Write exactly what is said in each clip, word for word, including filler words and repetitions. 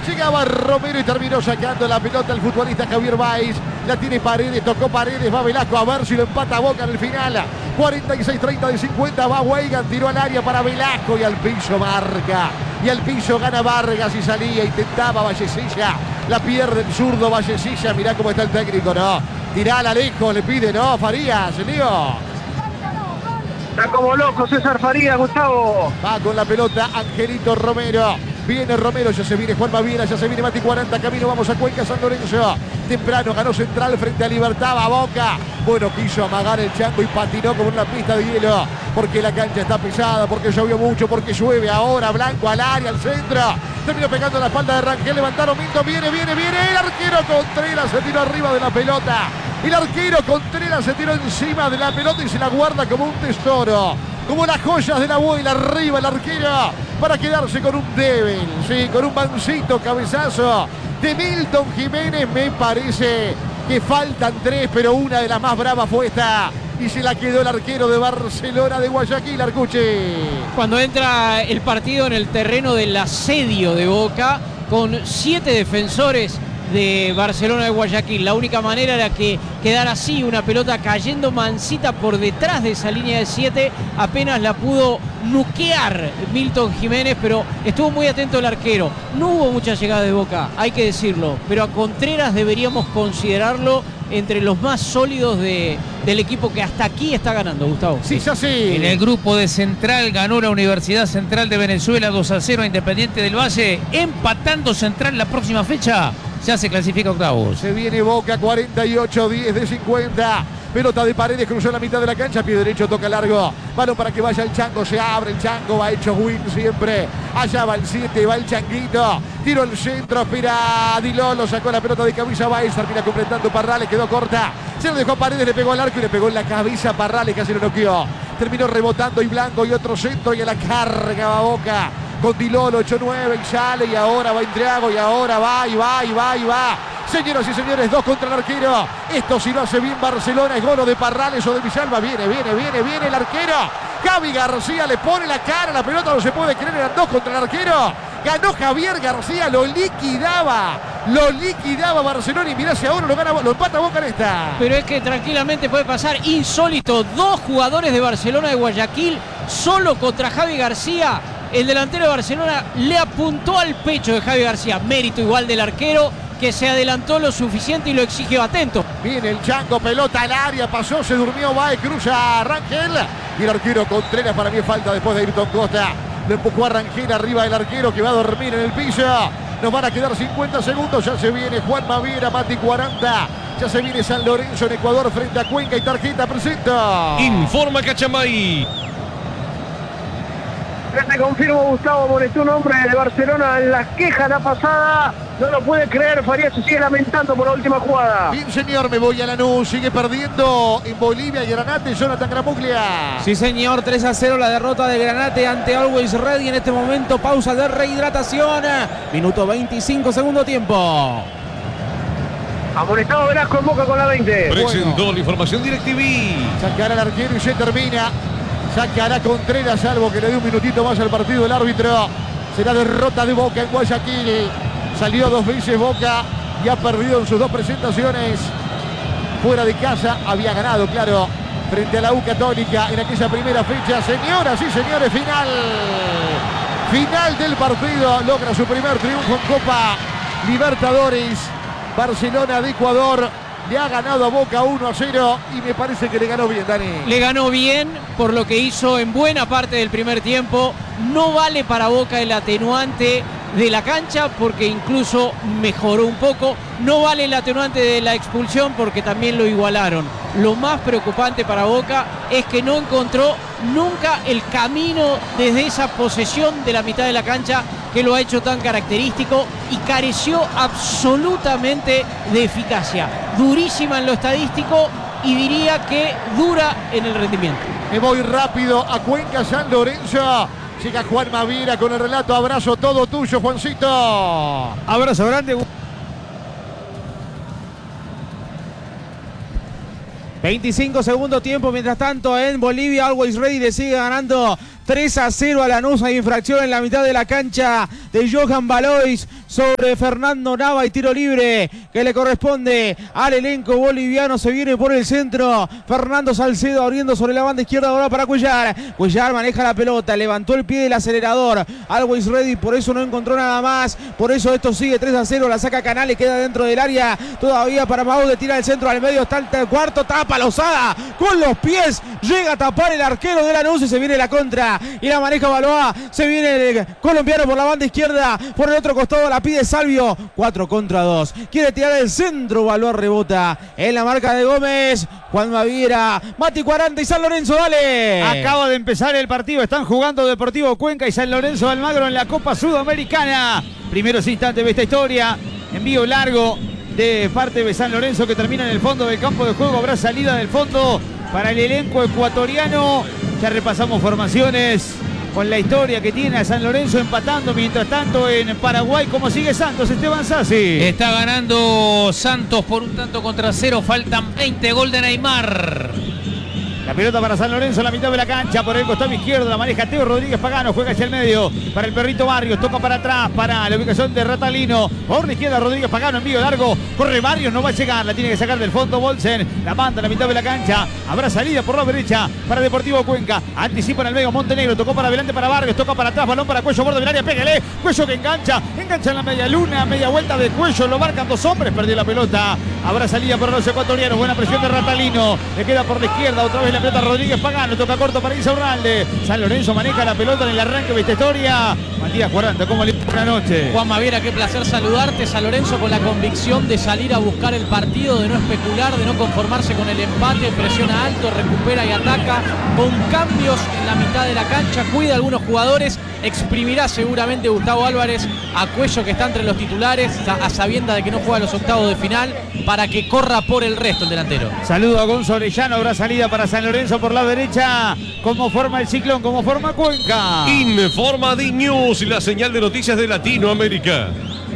Llegaba Romero y terminó sacando la pelota el futbolista Javier Baez. La tiene Paredes, tocó Paredes, va Velasco a ver si lo empata Boca en el final. cuarenta y seis treinta de cincuenta, va Weigan, tiró al área para Velasco y al piso marca. Y al piso gana Vargas y salía, intentaba Vallecilla. La pierde el zurdo Vallecilla, mirá cómo está el técnico, ¿no? Tirala lejos, le pide, ¿no? Farías, Leo. Está como loco César Farías, Gustavo. Va con la pelota Angelito Romero. Viene Romero, ya se viene Juan Maviera, ya se viene Mati cuarenta, camino, vamos a Cuenca, San Lorenzo. Temprano ganó Central frente a Libertad, a Boca. Bueno, quiso amagar el chango y patinó como una pista de hielo. Porque la cancha está pesada, porque llovió mucho, porque llueve ahora. Blanco al área, al centro. Terminó pegando la espalda de Rangel, levantaron Minto, viene, viene, viene. El arquero Contreras se tiró arriba de la pelota. El arquero Contreras se tiró encima de la pelota y se la guarda como un tesoro. Como las joyas de la abuela, arriba el arquero para quedarse con un débil, sí, con un mancito cabezazo de Milton Jiménez. Me parece que faltan tres, pero una de las más bravas fue esta. Y se la quedó el arquero de Barcelona de Guayaquil, Arcuche. Cuando entra el partido en el terreno del asedio de Boca, con siete defensores de Barcelona de Guayaquil, la única manera era que quedara así, una pelota cayendo mansita por detrás de esa línea de siete. Apenas la pudo nuquear Milton Jiménez, pero estuvo muy atento el arquero. No hubo mucha llegada de Boca, hay que decirlo, pero a Contreras deberíamos considerarlo entre los más sólidos de, del equipo que hasta aquí está ganando, Gustavo. Sí, ya sí. En el grupo de Central ganó la Universidad Central de Venezuela dos a cero a Independiente del Valle, empatando Central la próxima fecha. Ya se clasifica octavos. Se viene Boca, cuarenta y ocho diez de cincuenta. Pelota de Paredes, cruzó la mitad de la cancha, pie derecho, toca largo. Balón para que vaya el Chango, se abre el Chango, va hecho win siempre. Allá va el siete, va el Changuito. Tiro el centro, espera Dilolo, sacó la pelota de cabeza, Baez, termina completando Parrales, quedó corta. Se lo dejó a Paredes, le pegó al arco y le pegó en la cabeza a Parrales, casi lo noqueó. Terminó rebotando y Blanco y otro centro y a la carga va Boca. Con Dilolo, ocho nueve y sale y ahora va Intriago y ahora va y va y va y va. Señoras y señores, dos contra el arquero. Esto si lo hace bien Barcelona es gol de Parrales o de Villalba. Viene, viene, viene, viene el arquero. Javi García le pone la cara, la pelota no se puede creer, eran dos contra el arquero. Ganó Javier García, lo liquidaba. Lo liquidaba Barcelona y mirá si ahora lo gana, lo empata Boca en esta. Pero es que tranquilamente puede pasar, insólito. Dos jugadores de Barcelona de Guayaquil solo contra Javi García. El delantero de Barcelona le apuntó al pecho de Javi García. Mérito igual del arquero, que se adelantó lo suficiente y lo exigió atento. Viene el Chango, pelota al área, pasó, se durmió, va y cruza a Rangel. Y el arquero Contreras, para mí falta después de Ayrton Costa. Le empujó a Rangel arriba del arquero que va a dormir en el piso. Nos van a quedar cincuenta segundos, ya se viene Juan Maviera, Mati cuarenta. Ya se viene San Lorenzo en Ecuador frente a Cuenca y tarjeta presenta. Informa Cachamay. Te confirmo, Gustavo, molestó un hombre de Barcelona en las quejas la pasada. No lo puede creer, Farías se sigue lamentando por la última jugada. Bien, señor, me voy a Lanús. Sigue perdiendo en Bolivia y Granate, Jonathan Gramuglia. Sí, señor, tres a cero la derrota de Granate ante Always Ready. En este momento, pausa de rehidratación. Minuto veinticinco, segundo tiempo. Amonestado Velasco en Boca con la veinte. Presentó Bueno. la información DirecTV. Sacará al arquero y se termina. Sacará Contreras, salvo que le dé un minutito más al partido el árbitro. Será derrota de Boca en Guayaquil. Salió dos veces Boca y ha perdido en sus dos presentaciones. Fuera de casa había ganado, claro, frente a la U Católica en aquella primera fecha. Señoras y señores, final. Final del partido. Logra su primer triunfo en Copa Libertadores. Barcelona de Ecuador le ha ganado a Boca uno a cero y me parece que le ganó bien, Dani. Le ganó bien por lo que hizo en buena parte del primer tiempo. No vale para Boca el atenuante de la cancha porque incluso mejoró un poco. No vale el atenuante de la expulsión porque también lo igualaron. Lo más preocupante para Boca es que no encontró nunca el camino desde esa posesión de la mitad de la cancha que lo ha hecho tan característico y careció absolutamente de eficacia. Durísima en lo estadístico y diría que dura en el rendimiento. Me voy rápido a Cuenca, San Lorenzo. Llega Juan Maviera con el relato. Abrazo todo tuyo, Juancito. Abrazo grande. veinticinco segundo tiempo, mientras tanto en Bolivia Always Ready le sigue ganando tres a cero a Lanús. Hay infracción en la mitad de la cancha de Johan Valois sobre Fernando Nava y tiro libre que le corresponde al elenco boliviano. Se viene por el centro Fernando Salcedo abriendo sobre la banda izquierda ahora para Cuellar. Cuellar maneja la pelota, levantó el pie del acelerador. Always Ready, por eso no encontró nada más. Por eso esto sigue tres a cero. La saca Canales, queda dentro del área. Todavía para Maude, tira el centro al medio. Está el cuarto, tapa Lozada con los pies. Llega a tapar el arquero de Lanús y se viene la contra. Y la maneja Balboa. Se viene el colombiano por la banda izquierda. Por el otro costado la pide Salvio. cuatro contra dos. Quiere tirar el centro. Balboa rebota en la marca de Gómez. Juan Baviera, Mati cuarenta y San Lorenzo, dale. Acaba de empezar el partido. Están jugando Deportivo Cuenca y San Lorenzo de Almagro en la Copa Sudamericana. Primeros instantes de esta historia. Envío largo de parte de San Lorenzo que termina en el fondo del campo de juego. Habrá salida del fondo para el elenco ecuatoriano. Ya repasamos formaciones con la historia que tiene a San Lorenzo empatando. Mientras tanto en Paraguay, ¿cómo sigue Santos? Esteban Sassi. Está ganando Santos por un tanto contra cero. Faltan veinte, gol de Neymar. La pelota para San Lorenzo en la mitad de la cancha. Por el costado izquierdo la maneja Teo Rodríguez Pagano. Juega hacia el medio para el Perrito Barrios. Toca para atrás para la ubicación de Ratalino. Por la izquierda Rodríguez Pagano. Envío largo. Corre Barrios. No va a llegar. La tiene que sacar del fondo Bolsen. La manda en la mitad de la cancha. Habrá salida por la derecha para Deportivo Cuenca. Anticipa en el medio Montenegro. Tocó para adelante para Barrios. Toca para atrás. Balón para Cuello. Borde del área. Pégale. Cuello que engancha. Engancha en la media luna. Media vuelta de Cuello. Lo marcan dos hombres. Perdió la pelota. Habrá salida por los ecuatorianos. Buena presión de Ratalino. Le queda por la izquierda. Otra vez la pelota Rodríguez Pagano. Toca corto para Insaurralde. San Lorenzo maneja la pelota en el arranque de esta historia. Matías cuarenta, ¿cómo le va? Buenas noches. Juan Maviera, qué placer saludarte. San Lorenzo con la convicción de salir a buscar el partido, de no especular, de no conformarse con el empate. Presiona alto, recupera y ataca con cambios en la mitad de la cancha. Cuida a algunos jugadores. Exprimirá seguramente Gustavo Álvarez a Cuello, que está entre los titulares, a sabienda de que no juega los octavos de final, para que corra por el resto el delantero. Saludo a Gonzo Orellano. Habrá salida para San Lorenzo por la derecha. ¿Cómo forma el Ciclón? ¿Cómo forma Cuenca? Informa D-News, la señal de noticias de Latinoamérica.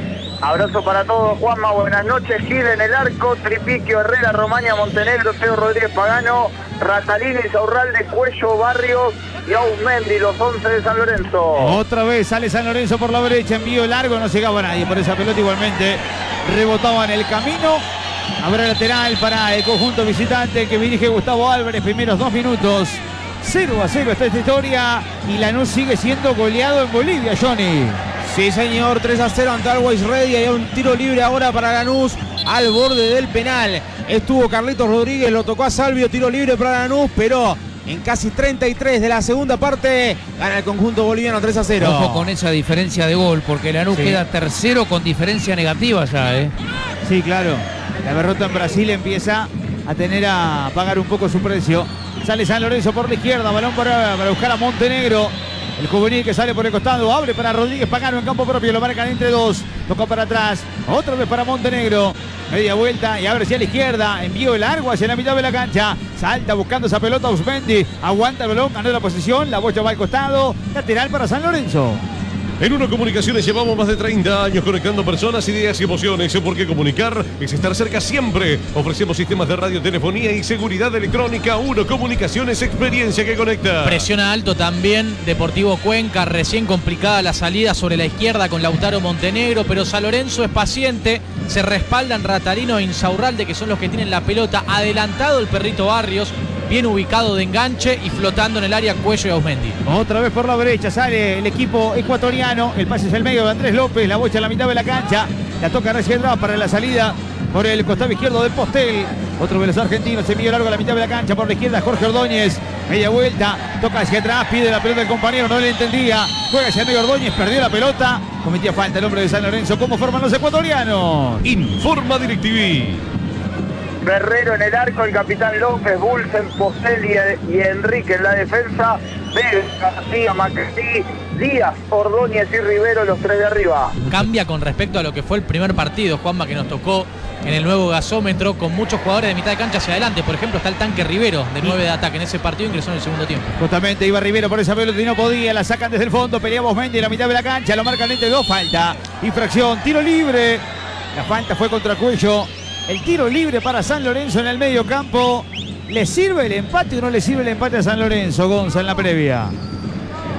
Abrazo para todos, Juanma, buenas noches. Gil en el arco, Tripiquio, Herrera, Romaña, Montenegro, Teo Rodríguez Pagano, Ratalino, Insaurralde, Cuello, Barrios y Ausmendi, los once de San Lorenzo. Otra vez sale San Lorenzo por la derecha, envío largo, no llegaba nadie por esa pelota, igualmente rebotaba en el camino. Habrá lateral para el conjunto visitante que dirige Gustavo Álvarez, primeros dos minutos. cero a cero está esta historia y Lanús sigue siendo goleado en Bolivia, Johnny. Sí, señor, tres a cero ante Always Ready. Hay un tiro libre ahora para Lanús al borde del penal. Estuvo Carlitos Rodríguez, lo tocó a Salvio, tiro libre para Lanús, pero en casi treinta y tres de la segunda parte gana el conjunto boliviano tres a cero. Ojo con esa diferencia de gol, porque Lanús sí. queda tercero con diferencia negativa ya, ¿eh? Sí, claro. La derrota en Brasil empieza a tener a pagar un poco su precio. Sale San Lorenzo por la izquierda, balón para, para buscar a Montenegro. El juvenil que sale por el costado, abre para Rodríguez Pagano en campo propio, lo marcan entre dos, tocó para atrás, otra vez para Montenegro, media vuelta y abre hacia la izquierda, envío largo hacia la mitad de la cancha, salta buscando esa pelota Ausmendi, aguanta el balón, ganó la posición, la bocha va al costado, lateral para San Lorenzo. En Uno Comunicaciones llevamos más de treinta años conectando personas, ideas y emociones. Porque comunicar es estar cerca siempre. Ofrecemos sistemas de radio, telefonía y seguridad electrónica. Uno Comunicaciones, experiencia que conecta. Presiona alto también Deportivo Cuenca. Recién complicada la salida sobre la izquierda con Lautaro Montenegro. Pero San Lorenzo es paciente. Se respaldan Ratalino e Insaurralde, que son los que tienen la pelota. Adelantado el Perrito Barrios. Bien ubicado de enganche y flotando en el área Cuello y Ausmendi. Otra vez por la derecha sale el equipo ecuatoriano. El pase es el medio de Andrés López. La bocha en la mitad de la cancha. La toca recién atrás para la salida por el costado izquierdo de Postel. Otro de los argentinos. Se envía largo a la mitad de la cancha. Por la izquierda Jorge Ordóñez. Media vuelta. Toca hacia atrás. Pide la pelota del compañero. No le entendía. Juega hacia el medio Ordóñez. Perdió la pelota. Cometía falta el hombre de San Lorenzo. ¿Cómo forman los ecuatorianos? Informa DirecTV. Guerrero en el arco, el capitán López, Bulsen, Postel y, y Enrique en la defensa. Vélez, García, Macri, Díaz, Ordóñez y Rivero, los tres de arriba. Cambia con respecto a lo que fue el primer partido, Juanma, que nos tocó en el nuevo gasómetro, con muchos jugadores de mitad de cancha hacia adelante. Por ejemplo, está el tanque Rivero, de nueve de ataque. En ese partido ingresó en el segundo tiempo. Justamente iba Rivero por esa pelota y no podía. La sacan desde el fondo, peleamos Mendy en la mitad de la cancha. Lo marcan entre dos, falta. Infracción, tiro libre. La falta fue contra Cuello. El tiro libre para San Lorenzo en el medio campo. ¿Le sirve el empate o no le sirve el empate a San Lorenzo, Gonza, en la previa?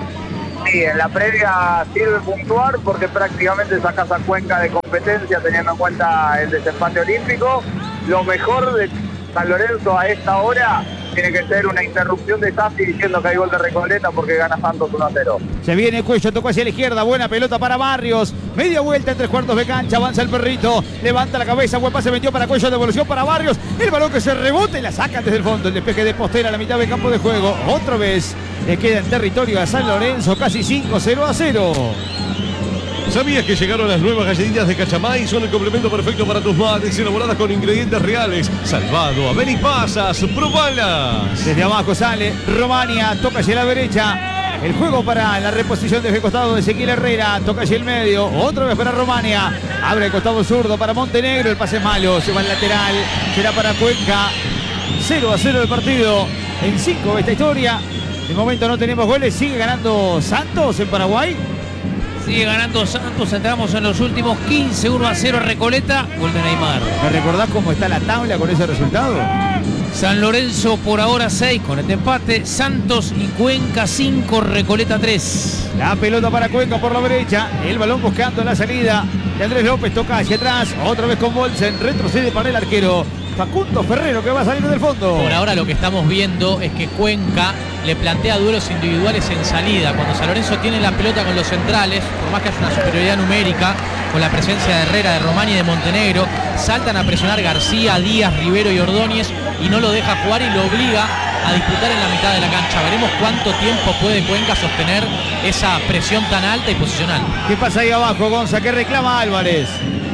Sí, en la previa sirve puntuar porque prácticamente sacas a Cuenca de competencia teniendo en cuenta el desempate olímpico. Lo mejor de San Lorenzo a esta hora tiene que ser una interrupción de Tassi diciendo que hay gol de Recoleta porque gana Santos uno a cero. Se viene Cuello, tocó hacia la izquierda, buena pelota para Barrios. Media vuelta en tres cuartos de cancha, avanza el perrito, levanta la cabeza, buen pase metió para Cuello, devolución para Barrios. El balón que se rebota y la saca desde el fondo. El despeje de Postera a la mitad del campo de juego. Otra vez le queda en territorio a San Lorenzo, casi cinco cero a cero. ¿Sabías que llegaron las nuevas galletitas de Cachamay? Son el complemento perfecto para tus madres, elaboradas con ingredientes reales. Salvado, a ver y pasas, probalas. Desde abajo sale Romania, toca hacia la derecha. El juego para la reposición desde el costado de Ezequiel Herrera, toca hacia el medio, otra vez para Romania. Abre el costado zurdo para Montenegro, el pase es malo, se va al lateral, será para Cuenca. cero a cero el partido en cinco de esta historia. De momento no tenemos goles, sigue ganando Santos en Paraguay. Sigue ganando Santos, entramos en los últimos quince, uno a cero Recoleta, gol de Neymar. ¿Me recordás cómo está la tabla con ese resultado? San Lorenzo por ahora seis con este empate, Santos y Cuenca cinco, Recoleta tres. La pelota para Cuenca por la derecha, el balón buscando la salida de Andrés López, toca hacia atrás, otra vez con Bolsen, retrocede para el arquero Facundo Ferrero que va a salir del fondo. Por ahora lo que estamos viendo es que Cuenca le plantea duelos individuales en salida. Cuando San Lorenzo tiene la pelota con los centrales, por más que haya una superioridad numérica, con la presencia de Herrera, de Román y de Montenegro, saltan a presionar García, Díaz, Rivero y Ordóñez y no lo deja jugar y lo obliga a disputar en la mitad de la cancha. Veremos cuánto tiempo puede Cuenca sostener esa presión tan alta y posicional. ¿Qué pasa ahí abajo, Gonza? ¿Qué reclama Álvarez?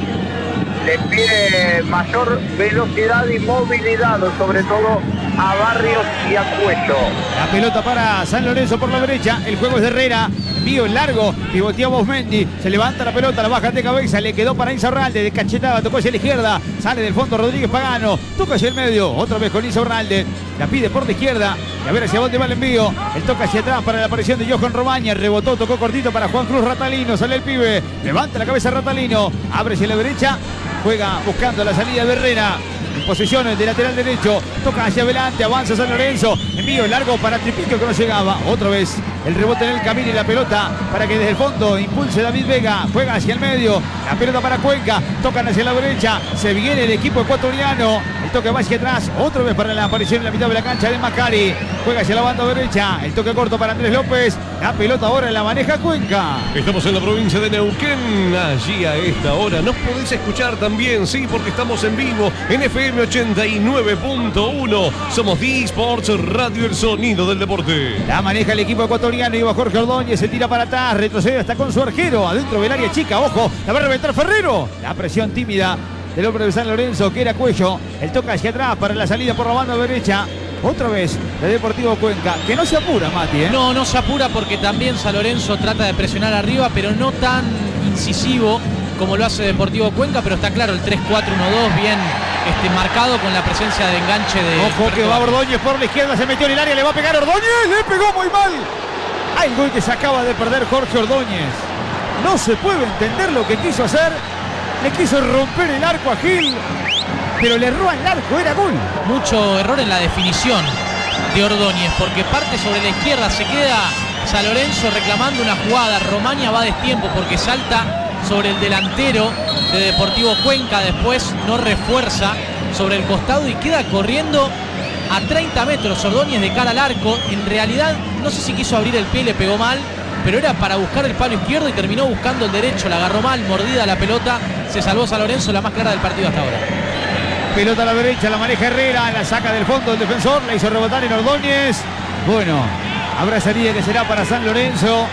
Le pide mayor velocidad y movilidad, sobre todo a Barrios y a Cuello. La pelota para San Lorenzo por la derecha, el juego es de Herrera, envío largo, pivotea Bosmendi, se levanta la pelota, la baja de cabeza, le quedó para Insaurralde, de cachetada, tocó hacia la izquierda, sale del fondo Rodríguez Pagano, toca hacia el medio, otra vez con Insaurralde, la pide por la izquierda, y a ver hacia dónde va el envío, el toca hacia atrás para la aparición de Johan Romaña, rebotó, tocó cortito para Juan Cruz Ratalino, sale el pibe, levanta la cabeza Ratalino, abre hacia la derecha, juega buscando la salida de Herrera. En posición de lateral derecho. Toca hacia adelante. Avanza San Lorenzo. Envío largo para Tripiquio que no llegaba. Otra vez el rebote en el camino y la pelota para que desde el fondo impulse David Vega. Juega hacia el medio. La pelota para Cuenca. Tocan hacia la derecha. Se viene el equipo ecuatoriano. El toque va hacia atrás. Otra vez para la aparición en la mitad de la cancha de Macari. Juega hacia la banda derecha. El toque corto para Andrés López. La pelota ahora la maneja Cuenca. Estamos en la provincia de Neuquén. Allí a esta hora nos podéis escuchar también, sí, porque estamos en vivo en F M ochenta y nueve punto uno. Somos D-Sports Radio, el sonido del deporte. La maneja el equipo ecuatoriano. Iba Jorge Ordóñez, se tira para atrás, retrocede hasta con su arquero. Adentro del área chica, ojo, la va a reventar Ferrero. La presión tímida del hombre de San Lorenzo, que era Cuello. El toca hacia atrás para la salida por la banda derecha. Otra vez de Deportivo Cuenca, que no se apura, Mati, ¿eh? No, no se apura porque también San Lorenzo trata de presionar arriba, pero no tan incisivo como lo hace Deportivo Cuenca, pero está claro el tres cuatro uno dos bien este, marcado con la presencia de enganche de... Ojo que va Ordóñez por la izquierda, se metió en el área, le va a pegar Ordóñez, le pegó muy mal. Hay gol que se acaba de perder Jorge Ordóñez. No se puede entender lo que quiso hacer. Le quiso romper el arco a Gil, pero le erró al arco, era gol. Mucho error en la definición de Ordóñez, porque parte sobre la izquierda, se queda San Lorenzo reclamando una jugada. Romaña va a destiempo porque salta sobre el delantero de Deportivo Cuenca, después no refuerza sobre el costado y queda corriendo a treinta metros Ordóñez de cara al arco. En realidad no sé si quiso abrir el pie y le pegó mal, pero era para buscar el palo izquierdo y terminó buscando el derecho, la agarró mal, mordida la pelota, se salvó San Lorenzo, la más clara del partido hasta ahora. Pelota a la derecha, la maneja Herrera, la saca del fondo el defensor, la hizo rebotar en Ordóñez. Bueno, abrazaría que será para San Lorenzo.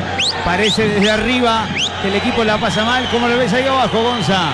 Parece desde arriba que el equipo la pasa mal. ¿Cómo lo ves ahí abajo, Gonza?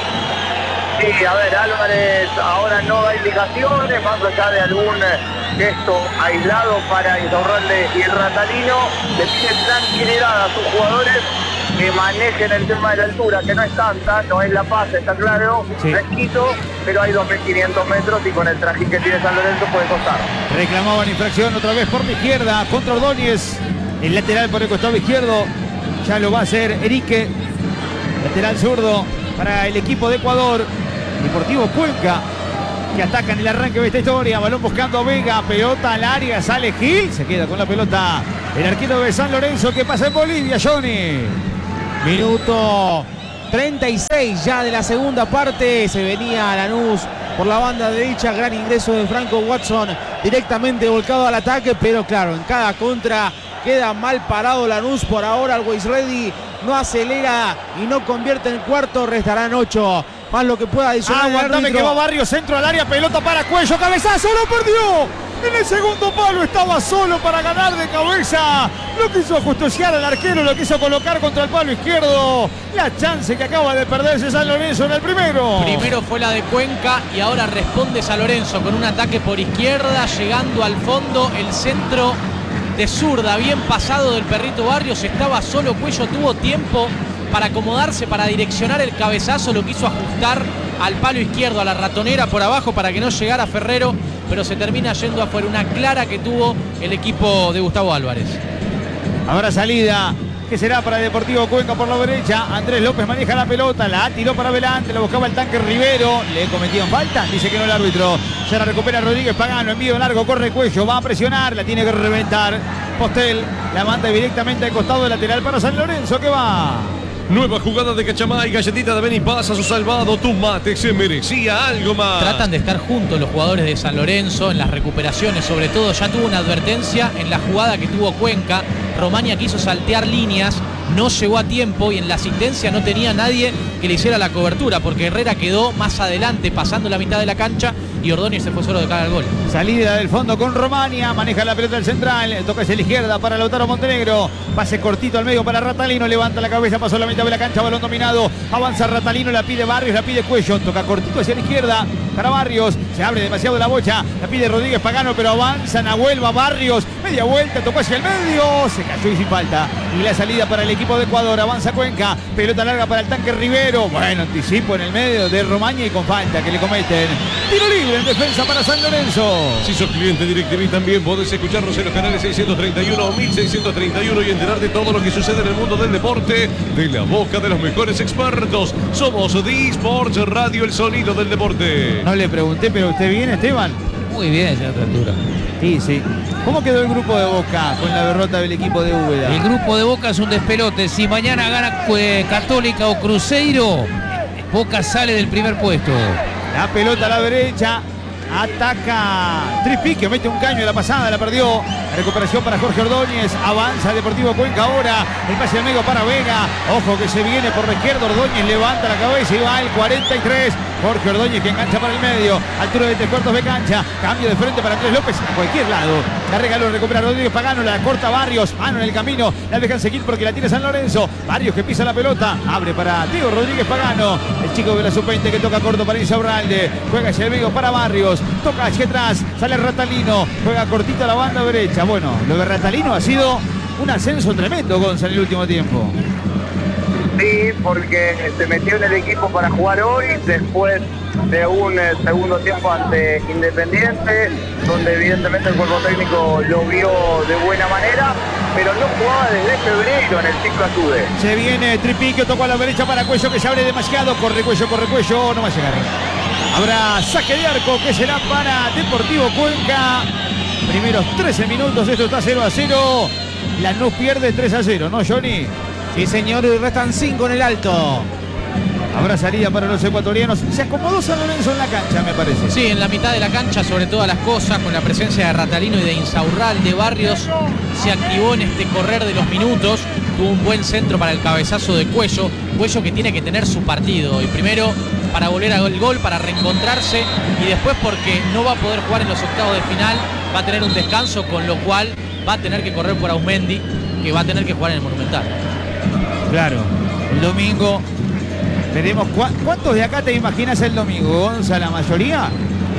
Sí, a ver, Álvarez ahora no da indicaciones, más allá de algún gesto aislado para Insaurralde y el Ratalino. Le pide tranquilidad a sus jugadores que manejen el tema de la altura, que no es tanta, no es La Paz, está claro, sí. No es Quito, pero hay dos mil quinientos metros y con el trajín que tiene San Lorenzo puede costar. Reclamaban infracción otra vez por la izquierda contra Ordóñez. El lateral por el costado izquierdo ya lo va a hacer Erique. Lateral zurdo para el equipo de Ecuador. Deportivo Cuenca, que ataca en el arranque de esta historia. Balón buscando a Vega, pelota al área, sale Gil, se queda con la pelota el arquero de San Lorenzo que pasa en Bolivia, Johnny. Minuto treinta y seis ya de la segunda parte. Se venía Lanús por la banda derecha. Gran ingreso de Franco Watson, directamente volcado al ataque. Pero claro, en cada contra queda mal parado Lanús. Por ahora Always Ready no acelera y no convierte en el cuarto. Restarán ocho. Más lo que pueda adicionar. Aguantame que va Barrios, centro al área, pelota para Cuello, cabezazo, lo perdió. En el segundo palo estaba solo para ganar de cabeza. Lo quiso ajusticiar al arquero, lo quiso colocar contra el palo izquierdo. La chance que acaba de perderse San Lorenzo en el primero. Primero fue la de Cuenca y ahora responde San Lorenzo con un ataque por izquierda, llegando al fondo. El centro de zurda, bien pasado del Perrito Barrios. Estaba solo Cuello, tuvo tiempo para acomodarse, para direccionar el cabezazo. Lo quiso ajustar al palo izquierdo, a la ratonera por abajo para que no llegara Ferrero, pero se termina yendo afuera. Una clara que tuvo el equipo de Gustavo Álvarez. Ahora salida que será para Deportivo Cuenca por la derecha. Andrés López maneja la pelota, la tiró para adelante, la buscaba el tanque Rivero. ¿Le cometían falta? Dice que no el árbitro. Ya la recupera Rodríguez Pagano, envío largo, corre Cuello, va a presionar, la tiene que reventar. Postel la manda directamente al costado del lateral para San Lorenzo, que va. Nueva jugada de Cachamay, galletita de Beni pasa su salvado, tu mate se merecía algo más. Tratan de estar juntos los jugadores de San Lorenzo en las recuperaciones, sobre todo ya tuvo una advertencia en la jugada que tuvo Cuenca. Romaña quiso saltear líneas, no llegó a tiempo y en la asistencia no tenía nadie que le hiciera la cobertura porque Herrera quedó más adelante pasando la mitad de la cancha y Ordóñez se fue solo de cara al gol. Salida del fondo con Romaña, maneja la pelota del central, toca hacia la izquierda para Lautaro Montenegro, pase cortito al medio para Ratalino, levanta la cabeza, pasó la mitad de la cancha, balón dominado, avanza Ratalino, la pide Barrios, la pide Cuello, toca cortito hacia la izquierda para Barrios, se abre demasiado la bocha, la pide Rodríguez Pagano, pero avanza, Nahuel va Barrios, media vuelta, tocó hacia el medio, se cayó y sin falta, y la salida para el equipo de Ecuador, avanza Cuenca, pelota larga para el tanque Rivero, bueno, anticipo en el medio de Romaña y con falta que le cometen, tiro libre en defensa para San Lorenzo. Si sos cliente DirecTV también podés escucharnos en los canales seiscientos treinta y uno o mil seiscientos treinta y uno y enterar de todo lo que sucede en el mundo del deporte de la boca de los mejores expertos. Somos D Sports Radio, el sonido del deporte. No le pregunté, pero ¿usted viene, Esteban? Muy bien, señor Altura. Sí, sí. ¿Cómo quedó el grupo de Boca con la derrota del equipo de Úbeda? El grupo de Boca es un despelote. Si mañana gana eh, Católica o Cruzeiro, Boca sale del primer puesto. La pelota a la derecha. Ataca Tripique, mete un caño de la pasada, la perdió. La recuperación para Jorge Ordóñez. Avanza Deportivo Cuenca ahora. El pase al medio para Vega. Ojo que se viene por la izquierda. Ordóñez levanta la cabeza y va al cuarenta y tres. Jorge Ordóñez que engancha para el medio. Altura de tres cuartos de cancha. Cambio de frente para Andrés López a cualquier lado. La regaló, recupera Rodríguez Pagano. La corta Barrios. Mano en el camino. La dejan seguir porque la tiene San Lorenzo. Barrios que pisa la pelota. Abre para Diego Rodríguez Pagano. El chico de la sub veinte que toca corto para Insaurralde. Juega hacia el medio para Barrios. Toca hacia atrás. Sale Ratalino. Juega cortito a la banda derecha. Bueno, lo de Ratalino ha sido un ascenso tremendo, Gonzalo, en el último tiempo. Sí, porque se metió en el equipo para jugar hoy, después de un eh, segundo tiempo ante Independiente, donde evidentemente el cuerpo técnico lo vio de buena manera, pero no jugaba desde febrero en el ciclo Azude. Se viene Tripique, tocó a la derecha para Cuello, que se abre demasiado. Corre Cuello, corre Cuello, no va a llegar. Habrá saque de arco que será para Deportivo Cuenca. Primeros trece minutos, esto está cero a cero. Lanús pierde tres a cero, ¿no, Johnny? Sí, señor, y restan cinco en el alto. Habrá salida para los ecuatorianos. Se acomodó San Lorenzo en la cancha, me parece. Sí, en la mitad de la cancha, sobre todas las cosas, con la presencia de Ratalino y de Insaurralde. Barrios se activó en este correr de los minutos. Tuvo un buen centro para el cabezazo de Cuello. Cuello que tiene que tener su partido. Y primero para volver al gol, para reencontrarse. Y después porque no va a poder jugar en los octavos de final. Va a tener un descanso, con lo cual va a tener que correr por Ausmendi, que va a tener que jugar en el Monumental. Claro, el domingo veremos cuántos de acá te imaginas el domingo, Gonza, la mayoría.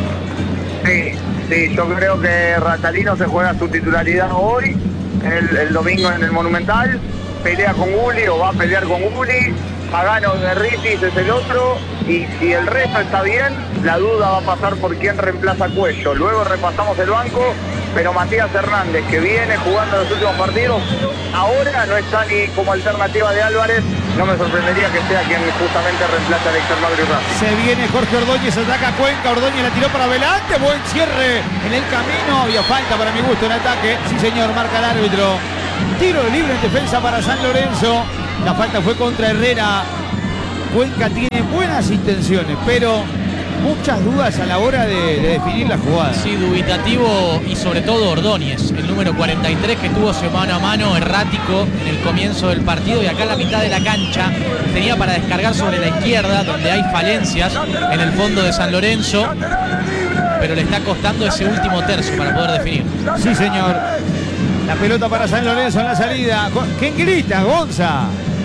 Sí, sí, yo creo que Ratalino se juega su titularidad hoy, el, el domingo en el Monumental, pelea con Uli o va a pelear con Uli, Pagano Derritis es el otro, y si el resto está bien, la duda va a pasar por quién reemplaza a Cuello. Luego repasamos el banco, pero Matías Hernández, que viene jugando los últimos partidos, ahora no está ni como alternativa de Álvarez. No me sorprendería que sea quien justamente reemplace a Héctor Magro y Racing. Se viene Jorge Ordóñez, ataca a Cuenca, Ordóñez la tiró para adelante, buen cierre en el camino, había falta para mi gusto en ataque. Sí, señor, marca el árbitro. Tiro de libre en defensa para San Lorenzo. La falta fue contra Herrera. Cuenca tiene buenas intenciones, pero muchas dudas a la hora de, de definir la jugada. Sí, dubitativo y sobre todo Ordóñez, el número cuarenta y tres, que tuvo ese mano a mano errático en el comienzo del partido, y acá en la mitad de la cancha tenía para descargar sobre la izquierda, donde hay falencias en el fondo de San Lorenzo, pero le está costando ese último tercio para poder definir. Sí, señor. La pelota para San Lorenzo en la salida. ¿Quién grita, Gonza?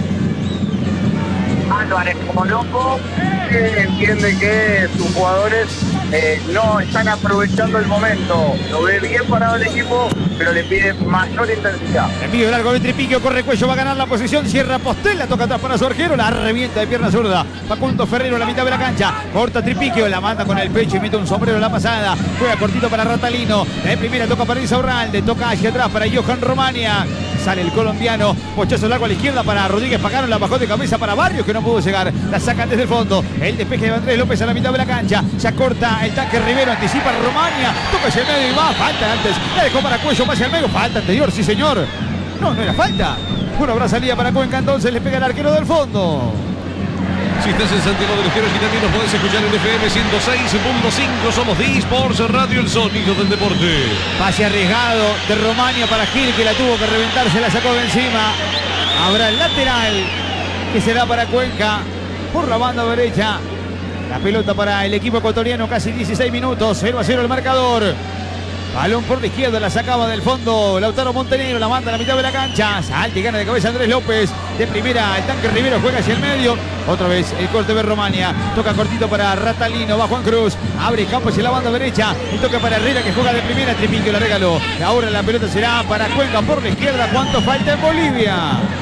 Álvarez como loco, eh, entiende que sus jugadores eh, no están aprovechando el momento. Lo ve bien parado el equipo, pero le pide mayor intensidad. Envío largo de Tripiquio, corre Cuello, va a ganar la posición, cierra Postel, la toca atrás para su arquero, la revienta de pierna zurda. Facundo Ferrero en la mitad de la cancha, corta Tripiquio, la manda con el pecho y mete un sombrero en la pasada. Juega cortito para Ratalino, de primera toca para Insaurralde, toca hacia atrás para Johan Romania. Sale el colombiano, pochazo largo a la izquierda para Rodríguez Pagano, la bajó de cabeza para Barrios, que no pudo llegar, la sacan desde el fondo, el despeje de Andrés López a la mitad de la cancha, ya corta el tanque Rivero, anticipa Romania, toca hacia el medio y va, falta antes, la dejó para Cuello, pasa al medio, falta anterior, sí señor, no, no era falta, bueno, habrá salida para Cuenca, entonces le pega el arquero del fondo. Si estás en Santiago del Estero y también nos podés escuchar en F M ciento seis punto cinco, somos de eSports Radio, el sonido del deporte. Pase arriesgado de Romania para Gil, que la tuvo que reventar, se la sacó de encima. Habrá el lateral, que será para Cuenca, por la banda derecha. La pelota para el equipo ecuatoriano, casi dieciséis minutos, cero a cero el marcador. Balón por la izquierda, la sacaba del fondo Lautaro Montenegro, la manda a la mitad de la cancha. Salta y gana de cabeza Andrés López. De primera, el tanque Rivero juega hacia el medio. Otra vez el corte de Romania. Toca cortito para Ratalino, va Juan Cruz. Abre campo hacia la banda derecha. Y toca para Herrera, que juega de primera. Tripiquio la regaló. Ahora la pelota será para Cuenca por la izquierda. ¿Cuánto falta en Bolivia?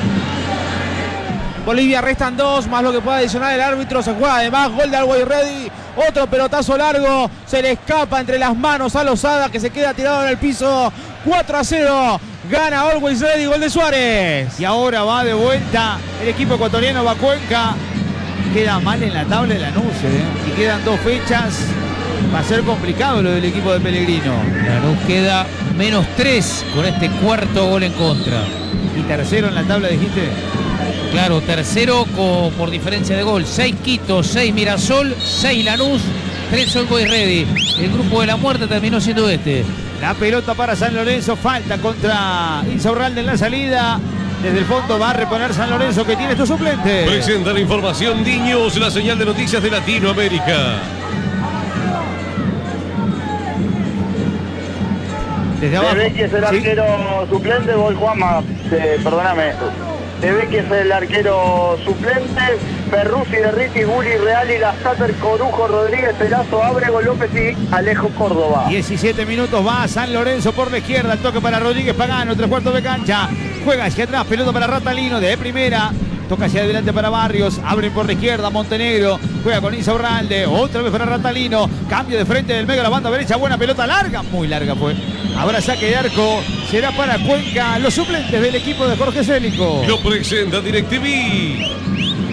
Bolivia restan dos, más lo que pueda adicionar el árbitro. Se juega además gol de Always Ready. Otro pelotazo largo, se le escapa entre las manos a Lozada, que se queda tirado en el piso. Cuatro a cero, gana Always Ready, gol de Suárez. Y ahora va de vuelta el equipo ecuatoriano, va Cuenca. Queda mal en la tabla de Lanús, ¿eh? Y quedan dos fechas. Va a ser complicado lo del equipo de Pellegrino. Lanús queda menos tres con este cuarto gol en contra. Y tercero en la tabla, dijiste. Claro, tercero con, por diferencia de gol. seis Quito, seis Mirasol, seis Lanús, tres Always Ready. El grupo de la muerte terminó siendo este. La pelota para San Lorenzo, falta contra Insaurralde en la salida. Desde el fondo va a reponer San Lorenzo, que tiene estos suplentes. Presenta la información Niños, la señal de noticias de Latinoamérica. Desde abajo. Se ve que es el arquero ¿Sí? suplente, gol Juanma, eh, perdóname. Se ve que es el arquero suplente, Perruzzi, Derriti, Gulli, Reali, Lazater, Corujo, Rodríguez, Perazo, Ábrego, López y Alejo Córdoba. diecisiete minutos, va San Lorenzo por la izquierda, el toque para Rodríguez Pagano, tres cuartos de cancha, juega hacia atrás, pelota para Ratalino de primera. Toca hacia adelante para Barrios, abre por la izquierda Montenegro, juega con Insaurralde, otra vez para Ratalino, cambio de frente del medio a la banda derecha, buena pelota larga, muy larga fue. Habrá saque de arco, será para Cuenca, los suplentes del equipo de Jorge Célico. Lo presenta DirecTV.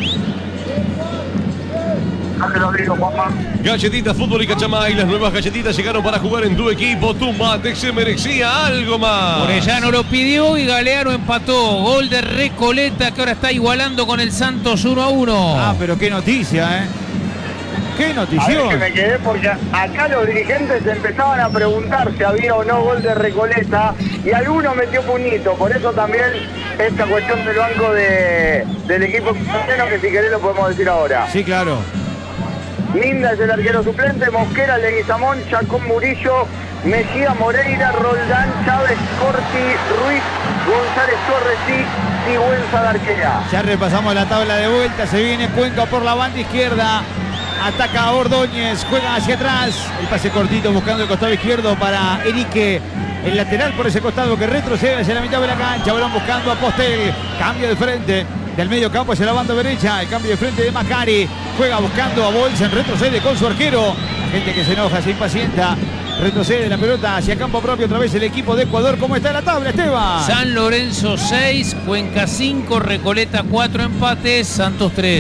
Galletitas Fútbol y Cachamay, las nuevas galletitas llegaron para jugar en tu equipo. Tu mate se merecía algo más. Orellano lo pidió y Galeano empató. Gol de Recoleta, que ahora está igualando con el Santos uno a uno. Ah, pero qué noticia, ¿eh? Qué notición. A ver que me quedé porque acá los dirigentes empezaban a preguntar si había o no gol de Recoleta y alguno metió puñito. Por eso también esta cuestión del banco de, del equipo colombiano, que si querés lo podemos decir ahora. Sí, claro. Minda es el arquero suplente, Mosquera, Leguizamón, Chacón Murillo, Mejía, Moreira, Roldán, Chávez, Corti, Ruiz, González Torres y Sigüenza de arquera. Ya repasamos la tabla de vuelta, se viene Cuenca por la banda izquierda, ataca a Ordóñez, juega hacia atrás, el pase cortito buscando el costado izquierdo para Erique. El lateral por ese costado que retrocede hacia la mitad de la cancha, van buscando a Postel, cambio de frente. Del medio campo hacia la banda derecha, el cambio de frente de Macari, juega buscando a Bolsen, retrocede con su arquero, la gente que se enoja, se impacienta, retrocede la pelota hacia campo propio otra vez el equipo de Ecuador. ¿Cómo está la tabla, Esteban? San Lorenzo seis, Cuenca cinco, Recoleta cuatro empates, Santos tres.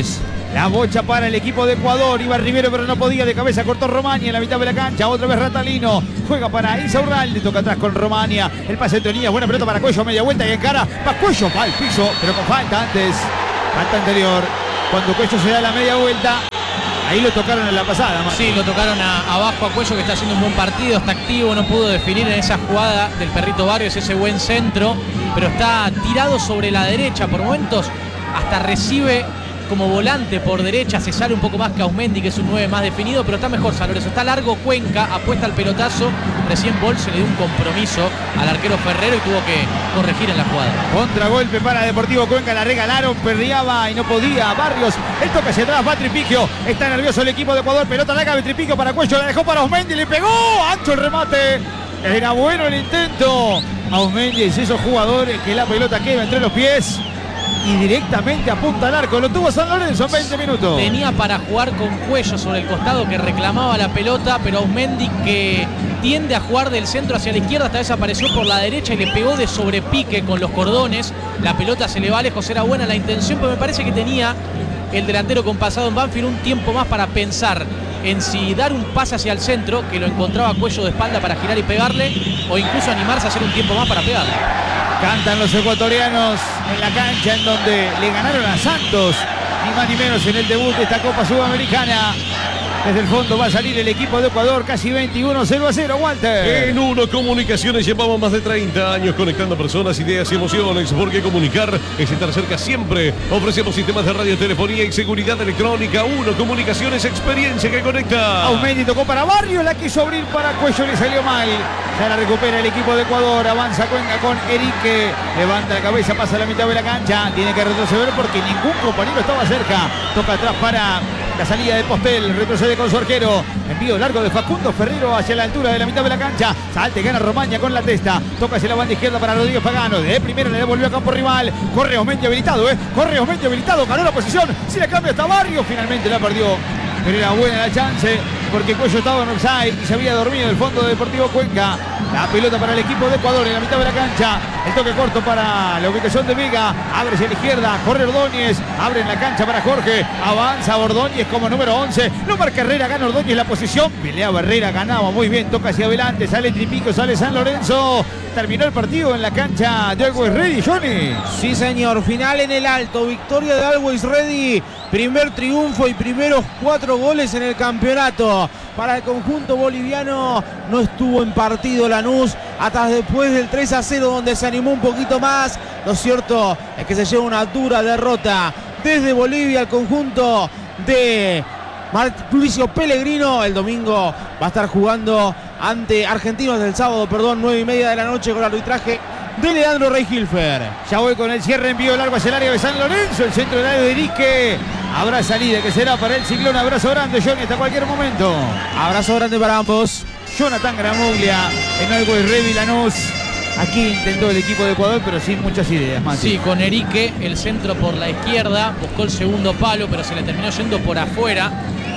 La bocha para el equipo de Ecuador. Iba Rivero, pero no podía. De cabeza cortó Romaña en la mitad de la cancha. Otra vez Ratalino. Juega para Insaurralde. Toca atrás con Romaña. El pase de Tonía. Buena pelota para Cuello. Media vuelta y encara. Va Cuello. Va al piso, pero con falta antes. Falta anterior. Cuando Cuello se da la media vuelta. Ahí lo tocaron en la pasada. Martín. Sí, lo tocaron a, abajo a Cuello, que está haciendo un buen partido. Está activo. No pudo definir en esa jugada del Perrito Barrios ese buen centro. Pero está tirado sobre la derecha. Por momentos hasta recibe como volante por derecha, se sale un poco más Causmendi, que es un nueve más definido, pero está mejor San Lorenzo. Está largo Cuenca, apuesta al pelotazo. Recién Bol se le dio un compromiso al arquero Ferrero y tuvo que corregir en la jugada. Contragolpe para Deportivo Cuenca, la regalaron, perdiaba y no podía Barrios. El toque hacia atrás, va Tripiquio. Está nervioso el equipo de Ecuador, pelota larga de Tripiquio para Cuello, la dejó para Osmendi, le pegó, ancho el remate. Era bueno el intento. Osmendi es esos jugadores que la pelota queda entre los pies y directamente apunta al arco. Lo tuvo San Lorenzo en veinte minutos. Tenía para jugar con Cuello sobre el costado, que reclamaba la pelota, pero Osmendi, que tiende a jugar del centro hacia la izquierda, esta vez apareció por la derecha y le pegó de sobrepique con los cordones. La pelota se le va lejos, era buena la intención, pero me parece que tenía el delantero compasado en Banfield un tiempo más para pensar en si dar un pase hacia el centro, que lo encontraba Cuello de espalda para girar y pegarle, o incluso animarse a hacer un tiempo más para pegarle. Cantan los ecuatorianos en la cancha en donde le ganaron a Santos, ni más ni menos, en el debut de esta Copa Sudamericana. Desde el fondo va a salir el equipo de Ecuador, casi veintiuno, cero a cero, Walter. En Uno Comunicaciones llevamos más de treinta años conectando personas, ideas y emociones, porque comunicar es estar cerca siempre. Ofrecemos sistemas de radiotelefonía y seguridad electrónica. Uno Comunicaciones, experiencia que conecta. Aumendi tocó para Barrio, la quiso abrir para Cuello, le salió mal. Ya la recupera el equipo de Ecuador, avanza Cuenca con Erique, levanta la cabeza, pasa a la mitad de la cancha, tiene que retroceder porque ningún compañero estaba cerca. Toca atrás para la salida de Postel, retrocede con su arquero. Envío largo de Facundo Ferrero hacia la altura de la mitad de la cancha. Salte, gana Romaña con la testa. Toca hacia la banda izquierda para Rodríguez Pagano. De primero le devolvió a campo rival. Corre Osmendi habilitado, ¿eh? Corre Osmendi habilitado. Ganó la posición. Si la cambia hasta Barrio. Finalmente la perdió. Pero era buena la chance porque Cuello estaba en offside y se había dormido el fondo de Deportivo Cuenca. La pelota para el equipo de Ecuador en la mitad de la cancha. El toque corto para la ubicación de Vega. Abre hacia la izquierda. Corre Ordóñez. Abre en la cancha para Jorge. Avanza Ordóñez como número once. No marca Herrera. Gana Ordóñez la posición. Peleaba Herrera. Ganaba muy bien. Toca hacia adelante. Sale Tripico. Sale San Lorenzo. Terminó el partido en la cancha de Always Ready, Johnny. Sí, señor. Final en el Alto. Victoria de Always Ready. Primer triunfo y primeros cuatro goles en el campeonato. Para el conjunto boliviano no estuvo en partido Lanús hasta después del tres a cero, donde se animó un poquito más. Lo cierto es que se lleva una dura derrota desde Bolivia. El conjunto de Mauricio Pellegrino el domingo va a estar jugando ante Argentinos del sábado, perdón, nueve y media de la noche, con arbitraje de Leandro Rey-Hilfer. Ya voy con el cierre, envío largo hacia el área de San Lorenzo, el centro del área de Erique. Habrá salida que será para el Ciclón. Abrazo grande, Johnny, hasta cualquier momento. Abrazo grande para ambos. Jonathan Gramuglia en Always Ready Lanús. Aquí intentó el equipo de Ecuador, pero sin muchas ideas, Mati. Sí, con Erique, el centro por la izquierda, buscó el segundo palo, pero se le terminó yendo por afuera.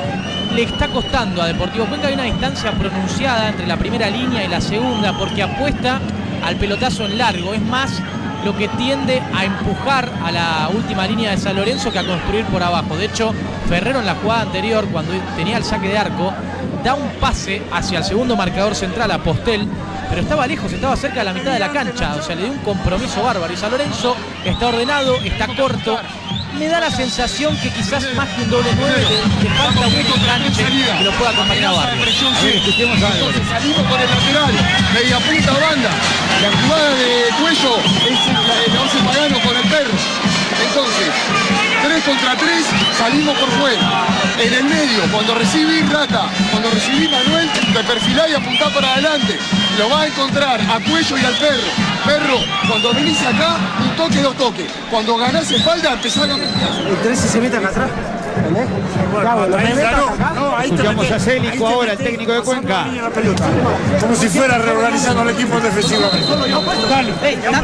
Le está costando a Deportivo Cuenca. Hay una distancia pronunciada entre la primera línea y la segunda, porque apuesta al pelotazo en largo. Es más lo que tiende a empujar a la última línea de San Lorenzo que a construir por abajo. De hecho, Ferrero en la jugada anterior, cuando tenía el saque de arco, da un pase hacia el segundo marcador central, a Postel, pero estaba lejos, estaba cerca de la mitad de la cancha. O sea, le dio un compromiso bárbaro. Y San Lorenzo está ordenado, está corto. Me da la sensación que quizás más que un doble nueve le, le falta un enganche que lo pueda acompañar a Barrio. A ver, escuchemos algo. Entonces salimos por el lateral, media punta banda. La jugada de Cuello es la de Once Pagano con el Perro. Entonces, tres contra tres, salimos por fuera. En el medio, cuando recibí Rata, cuando recibí Manuel, te perfilá y apuntá para adelante. Lo va a encontrar a Cuello y al Perro. Perro, cuando venís acá, un toque, dos toques. Cuando ganás espalda, empezás a... El tres se mete acá atrás. ¿Entendés? Claro, lo que metas acá. Escuchamos a Célico ahora, el técnico de Cuenca. Como si fuera reorganizando el equipo defensivamente. Dale.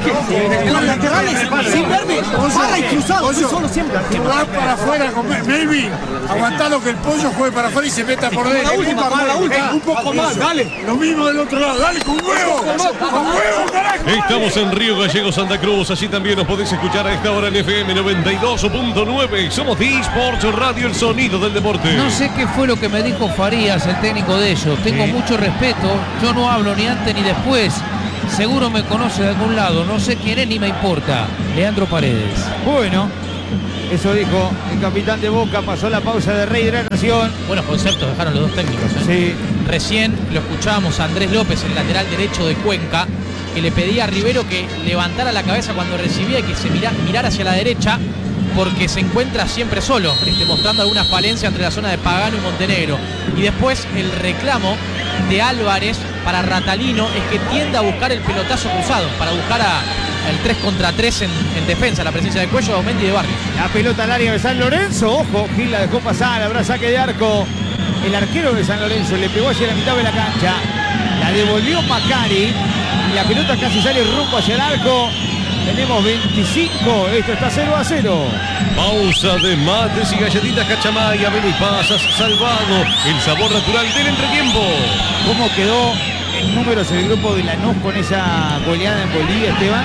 Los laterales, sin verme, para y cruzado, solo siempre. Va para afuera con Melvin. Aguantalo que el pollo juegue para afuera y se meta por dentro. La última, la última. Un poco más, dale. Lo mismo del otro lado, dale con huevo. Con huevo, carajo. Estamos en Río Gallegos, Santa Cruz. Allí también nos podéis escuchar a esta hora en F M noventa y dos punto nueve. Somos D-Sports Radio, el sonido del deporte. No sé qué fue lo que me dijo Farías, el técnico de ellos. Tengo Sí. mucho respeto. Yo no hablo ni antes ni después. Seguro me conoce de algún lado. No sé quién es ni me importa. Leandro Paredes. Bueno, eso dijo el capitán de Boca. Pasó la pausa de rehidratación. Buenos conceptos dejaron los dos técnicos. ¿eh? Sí. Recién lo escuchábamos a Andrés López, el lateral derecho de Cuenca, que le pedía a Rivero que levantara la cabeza cuando recibía y que se mira, mirara hacia la derecha, porque se encuentra siempre solo, este, mostrando algunas falencias entre la zona de Pagano y Montenegro. Y después el reclamo de Álvarez para Ratalino es que tienda a buscar el pelotazo cruzado, para buscar a, el tres contra tres en, en defensa, la presencia de Cuello, de Aumendi y de Barrios. La pelota al área de San Lorenzo. Ojo, Gil la dejó pasar. Habrá saque de arco. El arquero de San Lorenzo le pegó hacia la mitad de la cancha. La devolvió Macari. Y la pelota casi sale rumbo hacia el arco. Tenemos veinticinco. Esto está cero a cero. Pausa de mates y galletitas Cachamaya. Ven y pasas salvado. El sabor natural del entretiempo. ¿Cómo quedó en números el grupo de Lanús con esa goleada en Bolivia, Esteban?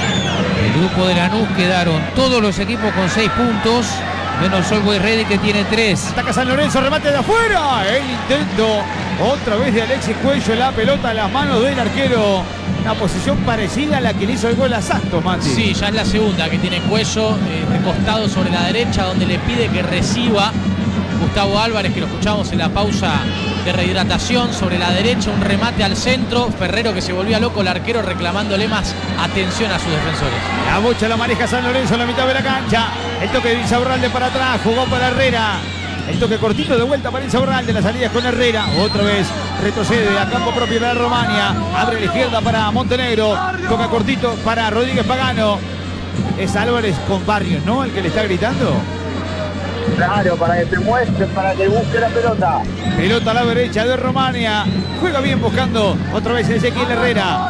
El grupo de Lanús quedaron todos los equipos con seis puntos. Menos All Boys Ready, que tiene tres. Ataca San Lorenzo, remate de afuera. El intento otra vez de Alexis Cuello. La pelota a las manos del arquero. Una posición parecida a la que le hizo el gol a Santos, Mati. Sí, ya es la segunda que tiene Cuello, eh, recostado sobre la derecha, donde le pide que reciba Gustavo Álvarez, que lo escuchamos en la pausa de rehidratación. Sobre la derecha, un remate al centro. Ferrero, que se volvía loco, el arquero reclamándole más atención a sus defensores. La bocha la maneja San Lorenzo en la mitad de la cancha. El toque de Insaurralde para atrás, jugó para Herrera. El toque cortito de vuelta para Insaurralde, la salida es con Herrera. Otra vez retrocede a campo propio de la Romania. Abre a la izquierda para Montenegro. Toca cortito para Rodríguez Pagano. Es Álvarez con Barrios, ¿no? El que le está gritando. Claro, para que se muestre, para que busque la pelota. Pelota a la derecha de Romania. Juega bien buscando otra vez Ezequiel Herrera.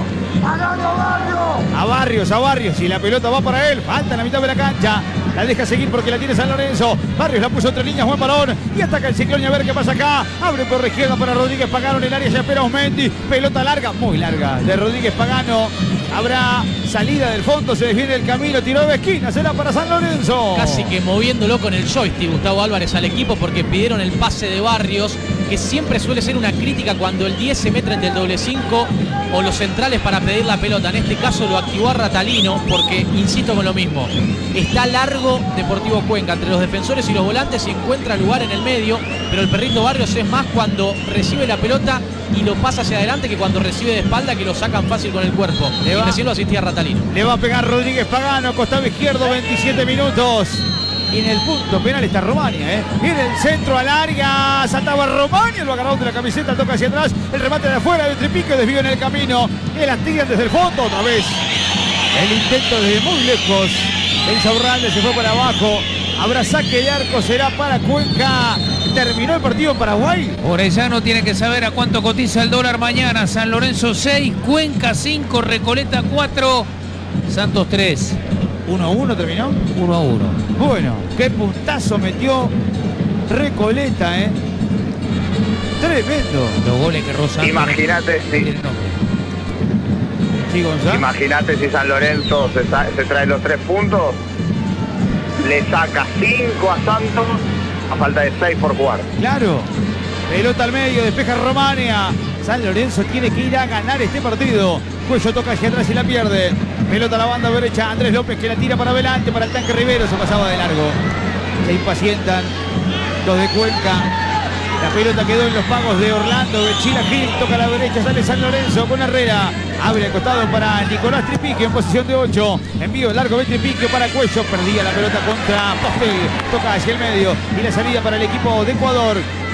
A Barrios, a Barrios. Y la pelota va para él. Falta en la mitad de la cancha. La deja seguir porque la tiene San Lorenzo. Barrios la puso entre líneas, buen balón. Y ataca el Ciclón y a ver qué pasa acá. Abre por la izquierda para Rodríguez Pagano en el área. Ya espera Aumendi. Pelota larga, muy larga, de Rodríguez Pagano. Habrá salida del fondo, se desviene el camino. Tiró de esquina, será para San Lorenzo. Casi que moviéndolo con el joystick Gustavo Álvarez al equipo, porque pidieron el pase de Barrios, que siempre suele ser una crítica cuando el diez se mete entre el doble cinco o los centrales para pedir la pelota. En este caso lo activó a Ratalino, porque insisto con lo mismo, está largo Deportivo Cuenca entre los defensores y los volantes, y encuentra lugar en el medio, pero el perrito Barrios es más cuando recibe la pelota y lo pasa hacia adelante que cuando recibe de espalda, que lo sacan fácil con el cuerpo. Le va, y recién lo asistía Ratalino. Le va a pegar Rodríguez Pagano, costado izquierdo, veintisiete minutos. Y en el punto penal está Romania, ¿eh? Viene el centro al área, saltaba Romania, lo agarró de la camiseta, toca hacia atrás, el remate de afuera, el tripique, desvío en el camino, y la tiran desde el fondo otra vez. El intento desde muy lejos, el Insaurralde se fue para abajo, habrá saque de arco, será para Cuenca. Terminó el partido en Paraguay. Orellano tiene que saber a cuánto cotiza el dólar mañana. San Lorenzo seis, Cuenca cinco, Recoleta cuatro, Santos tres. uno a uno terminó. uno a uno. Bueno, qué puntazo metió Recoleta, ¿eh? Tremendo. Los goles que Rosa. Imagínate si, Sí, Gonzalo. imagínate si San Lorenzo se, sa- se trae los tres puntos, le saca cinco a Santos a falta de seis por jugar. Claro. Pelota al medio, despeja Romania. San Lorenzo tiene que ir a ganar este partido. Cuello toca hacia atrás y la pierde. Pelota a la banda derecha. Andrés López, que la tira para adelante, para el tanque Rivero. Se pasaba de largo. Se impacientan los de Cuenca. La pelota quedó en los pagos de Orlando. Chila Gil toca a la derecha. Sale San Lorenzo con Herrera. Abre el costado para Nicolás Tripiquio en posición de ocho. Envío largo de Tripiquio para Cuello. Perdía la pelota contra Postel. Toca hacia el medio. Y la salida para el equipo de Ecuador.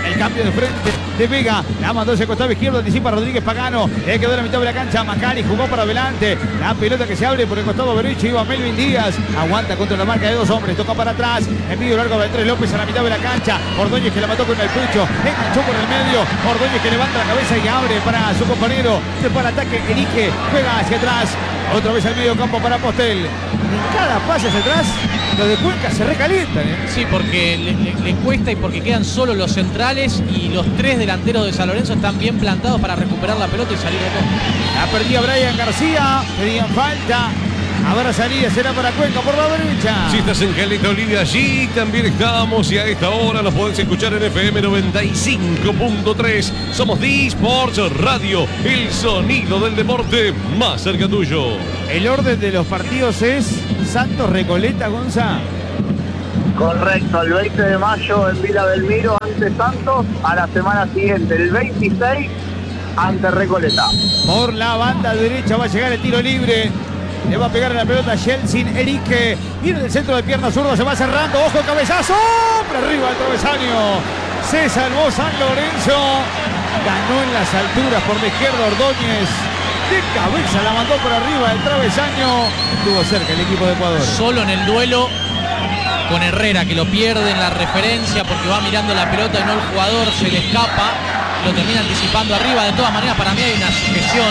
El cambio de frente de Vega. La mandó hacia el costado izquierdo. Anticipa Rodríguez Pagano. Le quedó en la mitad de la cancha. Macari jugó para adelante. La pelota que se abre por el costado derecho. Iba Melvin Díaz. Aguanta contra la marca de dos hombres. Toca para atrás. Envío largo de Andrés López a la mitad de la cancha. Ordóñez que la mató con el pecho. Enganchó por el medio. Ordóñez que levanta la cabeza y abre para su compañero. Después el ataque. Elige. Juega hacia atrás. Otra vez al medio campo para Postel. En cada pase hacia atrás, los de Cuenca se recalientan. ¿eh? Sí, porque le, le, le cuesta y porque quedan solo los centrales y los tres delanteros de San Lorenzo están bien plantados para recuperar la pelota y salir de todo. La perdía Brian García. Pedían falta. Ahora salida será para Cuenca por la derecha. Si estás en Caleta Olivia, allí también estamos y a esta hora nos podés escuchar en F M noventa y cinco punto tres. Somos D-Sports Radio, el sonido del deporte más cerca tuyo. El orden de los partidos es Santos Recoleta, Gonza. Correcto, el veinte de mayo en Vila Belmiro ante Santos, a la semana siguiente, el veintiséis, ante Recoleta. Por la banda derecha va a llegar el tiro libre. Le va a pegar a la pelota Yeltsin Erique. Viene del centro de pierna zurda, se va cerrando. Ojo, cabezazo. Por arriba el travesaño. Se salvó San Lorenzo. Ganó en las alturas por la izquierda Ordóñez. De cabeza la mandó por arriba del travesaño. Estuvo cerca el equipo de Ecuador. Solo en el duelo con Herrera, que lo pierde en la referencia porque va mirando la pelota y no el jugador, se le escapa. Lo termina anticipando arriba. De todas maneras, para mí hay una sujeción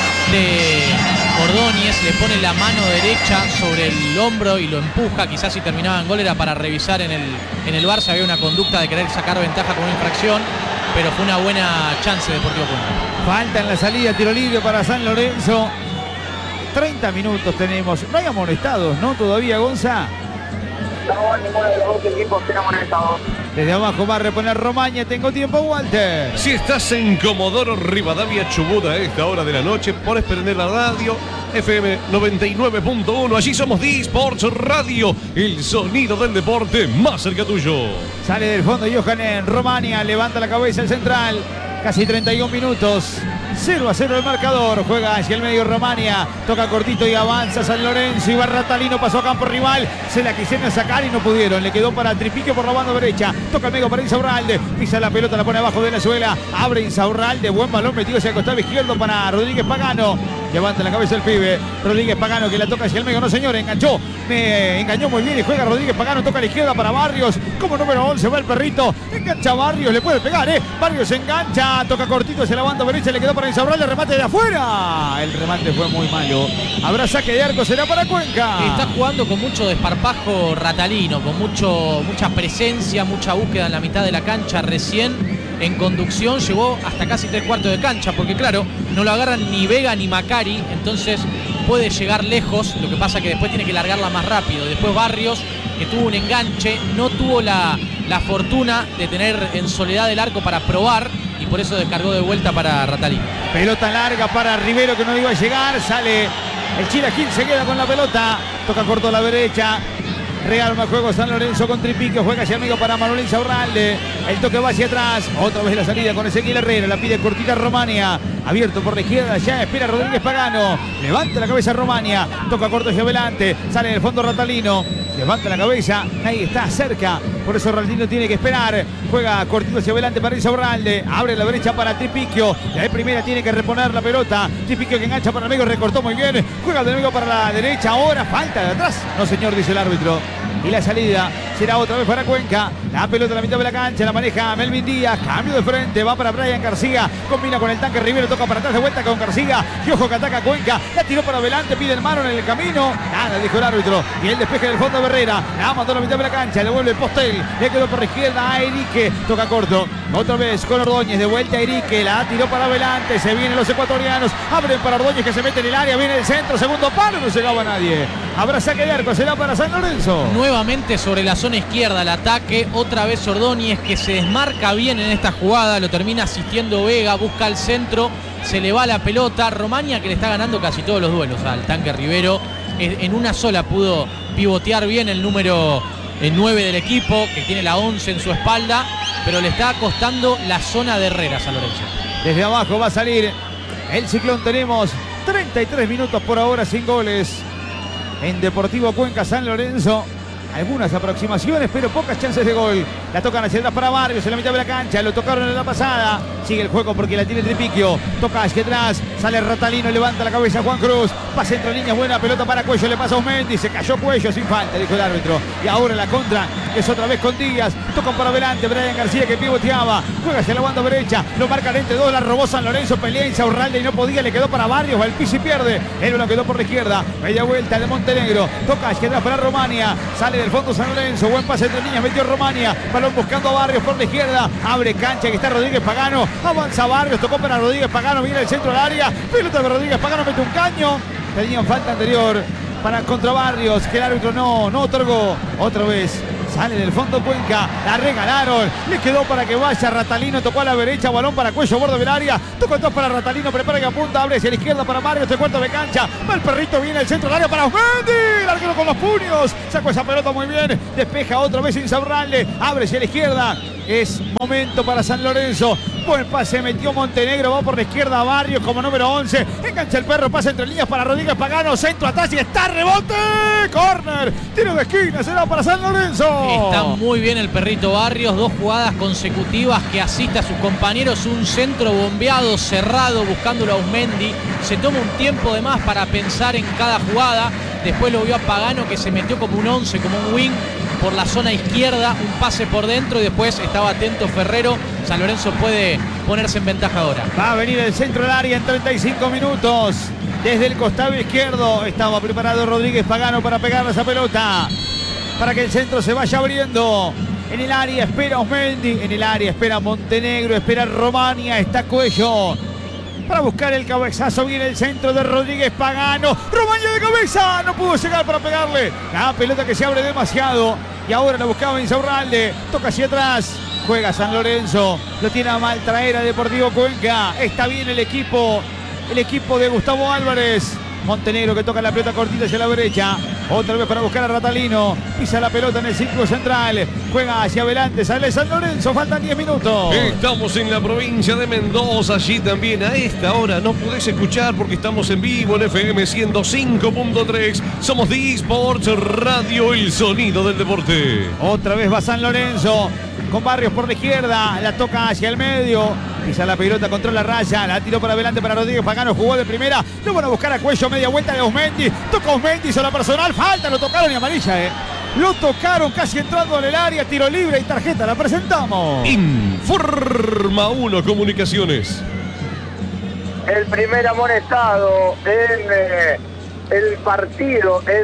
de Ordóñez, le pone la mano derecha sobre el hombro y lo empuja. Quizás si terminaba en gol era para revisar en el, en el Barça. Había una conducta de querer sacar ventaja con una infracción, pero fue una buena chance de Deportivo Cuenca. Falta en la salida, tiro libre para San Lorenzo. treinta minutos tenemos. No hay amonestados, ¿no? Todavía, Gonza. No, ninguno de los dos equipos tiene amonestados. Desde abajo va a reponer Romaña. Tengo tiempo, Walter. Si estás en Comodoro Rivadavia, Chubut a esta hora de la noche, podés prender la radio F M noventa y nueve punto uno. Allí somos D-Sports Radio, el sonido del deporte más cerca tuyo. Sale del fondo Johan en Romaña. Levanta la cabeza el central. Casi treinta y un minutos. cero a cero el marcador. Juega hacia el medio Romaña. Toca cortito y avanza San Lorenzo. Y va Ratalino, pasó a campo rival. Se la quisieron sacar y no pudieron. Le quedó para Tripique por la banda derecha. Toca el medio para Insaurralde. Pisa la pelota, la pone abajo de Venezuela. Abre Insaurralde. Buen balón metido hacia el costado izquierdo para Rodríguez Pagano. Levanta la cabeza el pibe. Rodríguez Pagano que la toca hacia el medio. No, señor, enganchó. Me engañó muy bien y juega Rodríguez Pagano. Toca a la izquierda para Barrios. Como número once va el perrito. Engancha Barrios. Le puede pegar, ¿eh? Barrios engancha. Toca cortito hacia la banda derecha. Le quedó para Insaurralde. Remate de afuera. El remate fue muy malo. Habrá saque de arco. Será para Cuenca. Está jugando con mucho desparpajo Ratalino. Con mucho, mucha presencia, mucha búsqueda en la mitad de la cancha. Recién en conducción llegó hasta casi tres cuartos de cancha. Porque claro, no lo agarran ni Vega ni Macari. Entonces puede llegar lejos. Lo que pasa que después tiene que largarla más rápido. Después Barrios, que tuvo un enganche, no tuvo la, la fortuna de tener en soledad el arco para probar. Y por eso descargó de vuelta para Ratalino. Pelota larga para Rivero que no iba a llegar. Sale el Chila Gil, se queda con la pelota. Toca corto a la derecha. Rearma el juego San Lorenzo con Tripique. Juega hacia amigo para Manuel Insaurralde. El toque va hacia atrás. Otra vez la salida con Ezequiel Herrera. La pide cortita Romaña. Abierto por la izquierda. Ya espera Rodríguez Pagano. Levanta la cabeza Romaña. Toca corto hacia adelante. Sale en el fondo Ratalino. Levanta la cabeza. Ahí está cerca. Por eso Ratalino tiene que esperar. Juega cortito hacia adelante para Insaurralde. Abre la derecha para Tripiquio. La de primera tiene que reponer la pelota. Tripiquio que engancha para el medio. Recortó muy bien. Juega de nuevo para la derecha. Ahora falta de atrás. No, señor, dice el árbitro. Y la salida será otra vez para Cuenca. La pelota a la mitad de la cancha. La maneja Melvin Díaz. Cambio de frente. Va para Brian García. Combina con el tanque Rivero. Toca para atrás de vuelta con García. Y ojo que ataca Cuenca. La tiró para adelante. Pide el mano en el camino. Nada, dijo el árbitro. Y el despeje del fondo de Herrera. La mandó a la mitad de la cancha. Le vuelve Postel. Le quedó por la izquierda a Erique. Toca corto. Otra vez con Ordóñez. De vuelta a Erique. La tiró para adelante. Se vienen los ecuatorianos. Abren para Ordóñez que se mete en el área. Viene el centro. Segundo palo. No llegaba nadie. Habrá saque de arco. Será para San Lorenzo. Nuevamente sobre la zona izquierda el ataque. Otra vez Ordóñez que se desmarca bien en esta jugada. Lo termina asistiendo Vega. Busca el centro. Se le va la pelota. Romaña que le está ganando casi todos los duelos al tanque Rivero. En una sola pudo pivotear bien el número nueve del equipo, que tiene la once en su espalda, pero le está costando la zona de Herrera San Lorenzo. Desde abajo va a salir el Ciclón. Tenemos treinta y tres minutos por ahora sin goles en Deportivo Cuenca San Lorenzo. Algunas aproximaciones, pero pocas chances de gol. La La tocan hacia atrás para Barrios en la mitad de la cancha. Lo tocaron en la pasada. Sigue el juego porque la tiene Tripiquio. Toca hacia atrás. Sale Ratalino. Levanta la cabeza Juan Cruz. Pasa entre líneas. Buena pelota para Cuello. Le pasa a Osmendi. Se cayó Cuello sin falta, dijo el árbitro. Y ahora la contra es otra vez con Díaz. Tocan para adelante. Brian García que pivoteaba. Juega hacia la banda derecha. Lo marcan entre dos. La robó San Lorenzo. Pelea Insaurralde y no podía. Le quedó para Barrios. Va el piso y pierde. Él lo quedó por la izquierda. Media vuelta de Montenegro. Toca hacia atrás para Romania. Sale del fondo San Lorenzo. Buen pase entre líneas. Metió Romania. Balón buscando a Barrios por la izquierda. Abre cancha que está Rodríguez Pagano. Avanza Barrios. Tocó para Rodríguez Pagano. Viene el centro del área. Pelota de Rodríguez Pagano. Mete un caño. Tenían falta anterior para contra Barrios, que el árbitro no, no otorgó. Otra vez sale del fondo Cuenca, la regalaron, le quedó para que vaya Ratalino, tocó a la derecha, balón para Cuello, borde del área, tocó dos para Ratalino, prepara que apunta, abre hacia la izquierda para Barrios, de cuarto de cancha, va el perrito, viene el centro del área para Osmendi, el arquero con los puños, sacó esa pelota muy bien, despeja otra vez Insaurralde, abre hacia la izquierda, es momento para San Lorenzo. Buen pase, metió Montenegro, va por la izquierda Barrios como número once. Engancha el perro, pasa entre líneas para Rodríguez Pagano. Centro atrás y está rebote. Córner, tiro de esquina, será para San Lorenzo. Está muy bien el perrito Barrios. Dos jugadas consecutivas que asiste a sus compañeros. Un centro bombeado, cerrado, buscándolo a Osmendi. Se toma un tiempo de más para pensar en cada jugada. Después lo vio a Pagano que se metió como un once, como un wing por la zona izquierda, un pase por dentro y después estaba atento Ferrero. San Lorenzo puede ponerse en ventaja ahora. Va a venir el centro del área en treinta y cinco minutos. Desde el costado izquierdo estaba preparado Rodríguez Pagano para pegarle esa pelota. Para que el centro se vaya abriendo. En el área espera Osmendi. En el área espera Montenegro. Espera Romania. Está Cuello. Para buscar el cabezazo viene el centro de Rodríguez Pagano. Romania de cabeza. No pudo llegar para pegarle. La pelota que se abre demasiado. Y ahora la buscaba Insaurralde. Toca hacia atrás. Juega San Lorenzo. Lo tiene a mal traer a Deportivo Cuenca. Está bien el equipo. El equipo de Gustavo Álvarez. Montenegro que toca la pelota cortita hacia la derecha. Otra vez para buscar a Ratalino. Pisa la pelota en el círculo central. Juega hacia adelante. Sale San Lorenzo. Faltan diez minutos. Estamos en la provincia de Mendoza. Allí también a esta hora no podés escuchar porque estamos en vivo en F M ciento cinco punto tres. Somos de eSports Radio, el sonido del deporte. Otra vez va San Lorenzo. Con Barrios por la izquierda. La toca hacia el medio. Pisa la pelota, controla la raya, la tiró para adelante para Rodríguez Pagano, jugó de primera, lo van a buscar a Cuello, media vuelta de Osmendi, toca Osmendi, hizo la personal, falta, lo tocaron y amarilla, eh. Lo tocaron casi entrando en el área, tiro libre y tarjeta, la presentamos. Informa uno Comunicaciones. El primer amonestado en eh, el partido es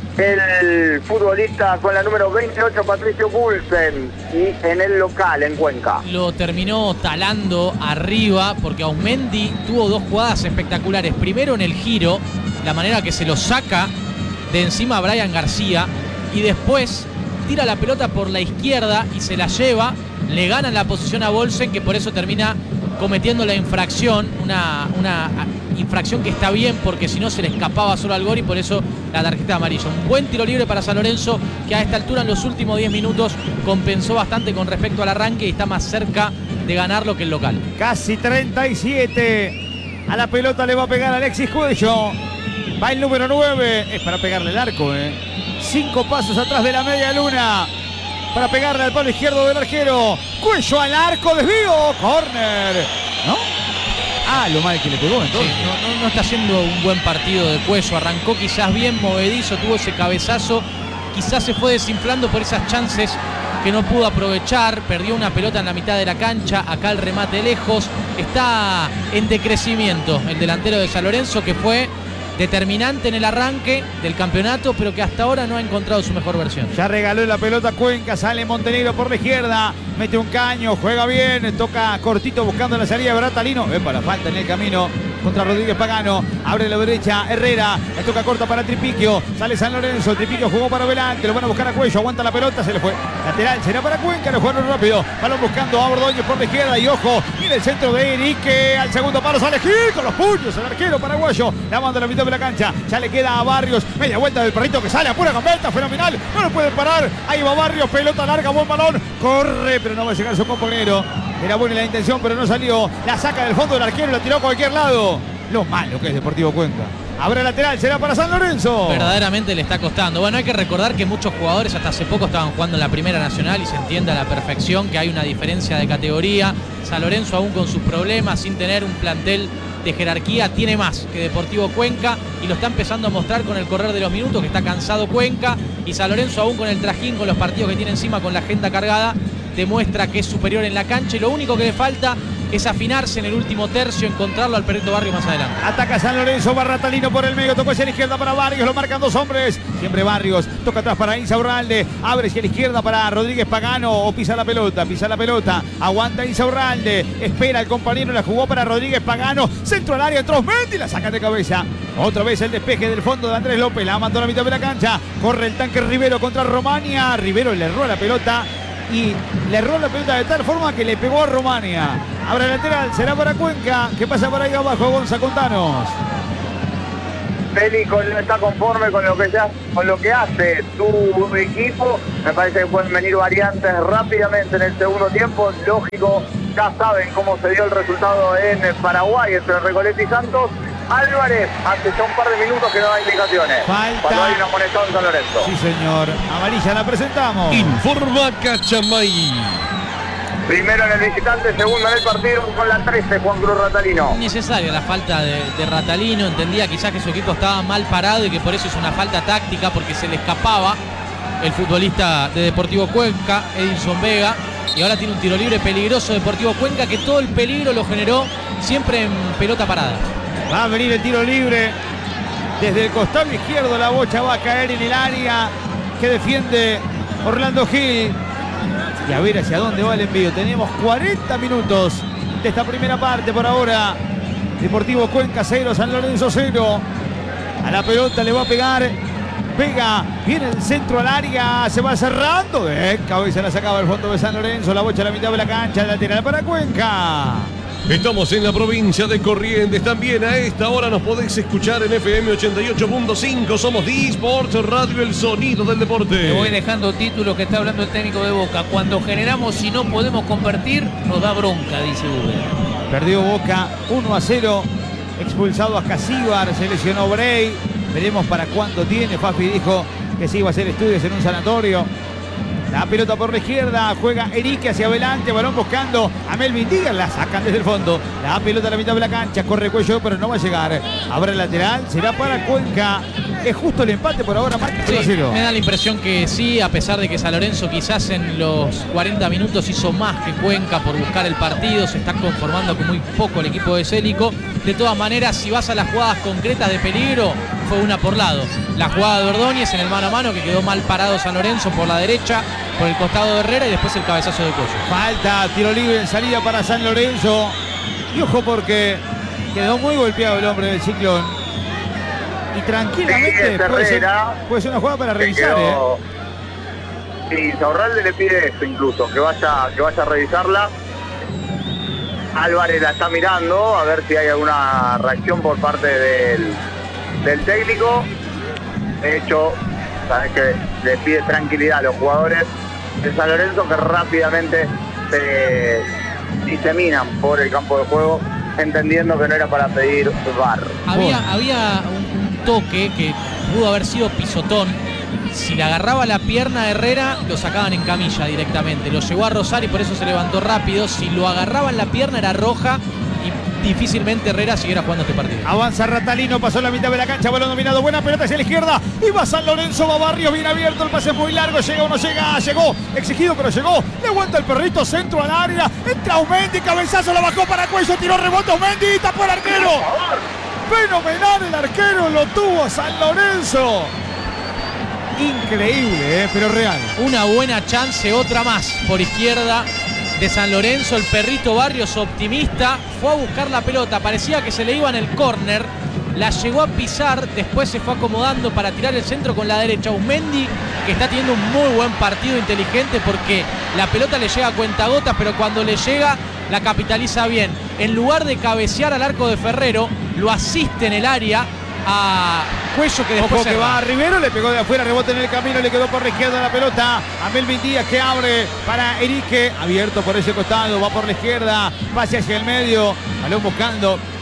el futbolista con la número veintiocho, Patricio Bulsen, y en el local, en Cuenca. Lo terminó talando arriba porque Osmendi tuvo dos jugadas espectaculares. Primero en el giro, la manera que se lo saca de encima a Brian García, y después tira la pelota por la izquierda y se la lleva, le gana la posición a Bulsen, que por eso termina cometiendo la infracción, una, una infracción que está bien porque si no se le escapaba solo al gol y por eso la tarjeta amarilla. Un buen tiro libre para San Lorenzo que a esta altura en los últimos diez minutos compensó bastante con respecto al arranque y está más cerca de ganarlo que el local. Casi treinta y siete. A la pelota le va a pegar Alexis Cuello. Va el número nueve. Es para pegarle el arco, eh. Cinco pasos atrás de la media luna. Para pegarle al palo izquierdo del arquero. Cuello al arco, desvío, córner. ¿No? Ah, lo mal que le pegó entonces. Sí, no, no, no está haciendo un buen partido de Cuello. Arrancó quizás bien movedizo, tuvo ese cabezazo. Quizás se fue desinflando por esas chances que no pudo aprovechar. Perdió una pelota en la mitad de la cancha. Acá el remate lejos. Está en decrecimiento el delantero de San Lorenzo, que fue determinante en el arranque del campeonato, pero que hasta ahora no ha encontrado su mejor versión. Ya regaló la pelota Cuenca, sale Montenegro por la izquierda, mete un caño, juega bien, toca cortito buscando la salida de Bratalino. Epa, la falta en el camino contra Rodríguez Pagano, abre la derecha Herrera, le toca corta para Tripiquio, sale San Lorenzo, Tripiquio jugó para adelante, lo van a buscar a Cuello, aguanta la pelota, se le fue lateral, será para Cuenca, lo jugaron rápido, balón buscando a Ordóñez por la izquierda y ojo, mira el centro de Enrique, al segundo palo sale Gil con los puños, el arquero paraguayo, la manda a la mitad de la cancha, ya le queda a Barrios, media vuelta del perrito que sale a pura gambeta, fenomenal, no lo pueden parar, ahí va Barrios, pelota larga, buen balón, corre, pero no va a llegar su compañero, era buena la intención, pero no salió, la saca del fondo del arquero, la tiró a cualquier lado. Lo malo que es Deportivo Cuenca. Abre lateral, será para San Lorenzo. Verdaderamente le está costando. Bueno, hay que recordar que muchos jugadores hasta hace poco estaban jugando en la Primera Nacional y se entiende a la perfección que hay una diferencia de categoría. San Lorenzo, aún con sus problemas, sin tener un plantel de jerarquía, tiene más que Deportivo Cuenca y lo está empezando a mostrar con el correr de los minutos, que está cansado Cuenca, y San Lorenzo, aún con el trajín, con los partidos que tiene encima, con la agenda cargada, demuestra que es superior en la cancha y lo único que le falta es afinarse en el último tercio, encontrarlo al Perrito Barrio más adelante. Ataca San Lorenzo, va Ratalino por el medio, tocó hacia la izquierda para Barrios, lo marcan dos hombres, siempre Barrios, toca atrás para Insaurralde, abre hacia la izquierda para Rodríguez Pagano, o pisa la pelota, pisa la pelota, aguanta Insaurralde, espera el compañero, la jugó para Rodríguez Pagano, centro al área, entró Mendy, la saca de cabeza, otra vez el despeje del fondo de Andrés López, la mandó a la mitad de la cancha, corre el tanque Rivero contra Romania, Rivero le erró la pelota, y le erró la pelota de tal forma que le pegó a Romania. Ahora el lateral será para Cuenca. ¿Qué pasa por ahí abajo, Gonza? Contanos. Félix no está conforme con lo que ya, con lo que hace su equipo. Me parece que pueden venir variantes rápidamente en el segundo tiempo. Lógico, ya saben cómo se dio el resultado en Paraguay entre Recoleta y Santos. Álvarez, hace ya un par de minutos que no da indicaciones. Falta. Cuando hay una amonestado en San Lorenzo. Sí, señor. Amarilla la presentamos. Informa Cachamay. Primero en el visitante, segundo en el partido con la trece, Juan Cruz Ratalino. Innecesaria la falta de, de Ratalino, entendía quizás que su equipo estaba mal parado y que por eso es una falta táctica, porque se le escapaba el futbolista de Deportivo Cuenca, Edinson Vega, y ahora tiene un tiro libre peligroso Deportivo Cuenca, que todo el peligro lo generó siempre en pelota parada. Va a venir el tiro libre desde el costado izquierdo, la bocha va a caer en el área que defiende Orlando Gil. Y a ver hacia dónde va el envío. Tenemos cuarenta minutos de esta primera parte por ahora. Deportivo Cuenca cero, San Lorenzo cero. A la pelota le va a pegar. Pega, viene el centro al área, se va cerrando. De cabeza la sacaba el fondo de San Lorenzo. La bocha a la mitad de la cancha, lateral para Cuenca. Estamos en la provincia de Corrientes. También a esta hora nos podéis escuchar en F M ochenta y ocho punto cinco. Somos D-Sports Radio, el sonido del deporte. Te voy dejando títulos que está hablando el técnico de Boca. Cuando generamos y no podemos convertir, nos da bronca, dice Uber. Perdió Boca uno a cero. Expulsado a Casíbar, se lesionó Bray. Veremos para cuánto tiene. Fafi dijo que sí iba a hacer estudios en un sanatorio. La pelota por la izquierda, juega Erique hacia adelante, balón buscando a Melvin Díaz, la sacan desde el fondo. La pelota a la mitad de la cancha, corre Cuello, pero no va a llegar. Ahora el lateral, será para Cuenca. Es justo el empate por ahora, marca sí, cero. Me da la impresión que sí, a pesar de que San Lorenzo quizás en los cuarenta minutos hizo más que Cuenca por buscar el partido, se está conformando con muy poco el equipo de Célico. De todas maneras, si vas a las jugadas concretas de peligro, fue una por lado. La jugada de Ordóñez en el mano a mano, que quedó mal parado San Lorenzo por la derecha, por el costado de Herrera, y después el cabezazo de Cuello. Falta, tiro libre en salida para San Lorenzo. Y ojo porque quedó muy golpeado el hombre del Ciclón. Y tranquilamente sí, puede, ser, puede ser una jugada para revisar. Quedó... ¿eh? Sí, Insaurralde le pide eso incluso, que vaya, que vaya a revisarla. Álvarez la está mirando, a ver si hay alguna reacción por parte del, del técnico. De hecho, sabes que le pide tranquilidad a los jugadores de San Lorenzo, que rápidamente se diseminan por el campo de juego, entendiendo que no era para pedir V A R. Había, oh. había un, un toque que pudo haber sido pisotón. Si le agarraba la pierna a Herrera, lo sacaban en camilla directamente. Lo llegó a rozar y por eso se levantó rápido. Si lo agarraba en la pierna era roja y difícilmente Herrera siguiera jugando este partido. Avanza Ratalino, pasó la mitad de la cancha, balón dominado, buena pelota hacia la izquierda. Y va San Lorenzo, va Barrios, bien abierto, el pase es muy largo, llega o no llega, llegó, exigido pero llegó. Le aguanta el perrito, centro al área, entra Aumendi, cabezazo, la bajó para Cuello, tiró rebote Aumendi, tapó el arquero. Fenomenal el arquero, lo tuvo San Lorenzo. Increíble, eh, pero real. Una buena chance, otra más por izquierda de San Lorenzo. El Perrito Barrios, optimista, fue a buscar la pelota. Parecía que se le iba en el córner. La llegó a pisar, después se fue acomodando para tirar el centro con la derecha. Aumendi, que está teniendo un muy buen partido, inteligente, porque la pelota le llega a cuentagotas, pero cuando le llega la capitaliza bien. En lugar de cabecear al arco de Ferrero, lo asiste en el área a Cuello, que después Ojo que va a Rivero, le pegó de afuera, rebote en el camino, le quedó por la izquierda la pelota a Melvin Díaz, que abre para Erique, abierto por ese costado, va por la izquierda, pase hacia el medio, balón buscando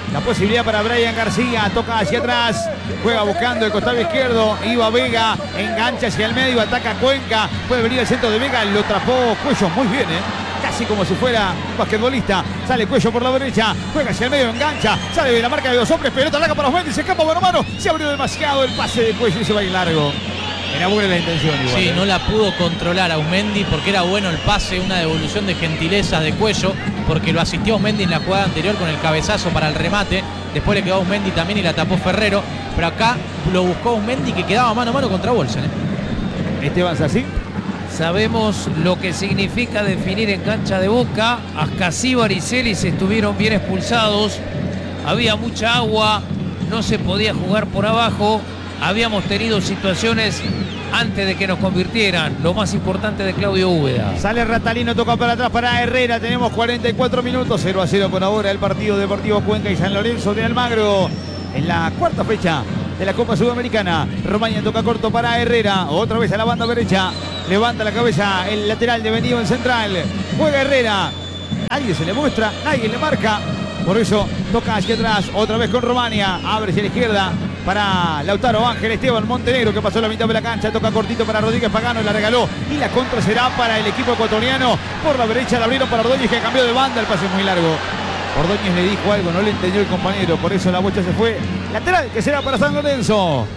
La posibilidad para Brian García, toca hacia atrás, juega buscando el costado izquierdo, iba Vega, engancha hacia el medio, ataca Cuenca, puede venir al centro de Vega, lo atrapó Cuello muy bien, ¿eh? Casi como si fuera un basquetbolista. Sale Cuello por la derecha, juega hacia el medio, engancha, sale de la marca de dos hombres, pelota larga para Osmendi, se escapa mano a mano, se abrió demasiado el pase de Cuello y se va a ir largo. Era buena la intención igual. Sí, ¿eh? no la pudo controlar a Osmendi porque era bueno el pase, una devolución de gentilezas de Cuello, porque lo asistió Osmendi en la jugada anterior con el cabezazo para el remate. Después le quedó a Osmendi también y la tapó Ferrero. Pero acá lo buscó Osmendi, que quedaba mano a mano contra Bolsen, ¿eh? Esteban Sassi. Sabemos lo que significa definir en cancha de Boca. Ascasíbar y Celis estuvieron bien expulsados. Había mucha agua, no se podía jugar por abajo. Habíamos tenido situaciones antes de que nos convirtieran. Lo más importante de Claudio Úbeda. Sale Ratalino, toca para atrás para Herrera. Tenemos cuarenta y cuatro minutos, cero a cero por ahora el partido Deportivo Cuenca y San Lorenzo de Almagro. En la cuarta fecha de la Copa Sudamericana. Romaña toca corto para Herrera. Otra vez a la banda derecha. Levanta la cabeza el lateral devenido en central. Juega Herrera. Nadie se le muestra, nadie le marca. Por eso toca hacia atrás. Otra vez con Romaña. Abre hacia la izquierda para Lautaro Ángel Esteban Montenegro, que pasó la mitad de la cancha. Toca cortito para Rodríguez Pagano. La regaló. Y la contra será para el equipo ecuatoriano. Por la derecha la abrieron para Ordóñez, que cambió de banda. El pase es muy largo. Ordóñez le dijo algo, no le entendió el compañero. Por eso la bocha se fue. Lateral que será para San Lorenzo.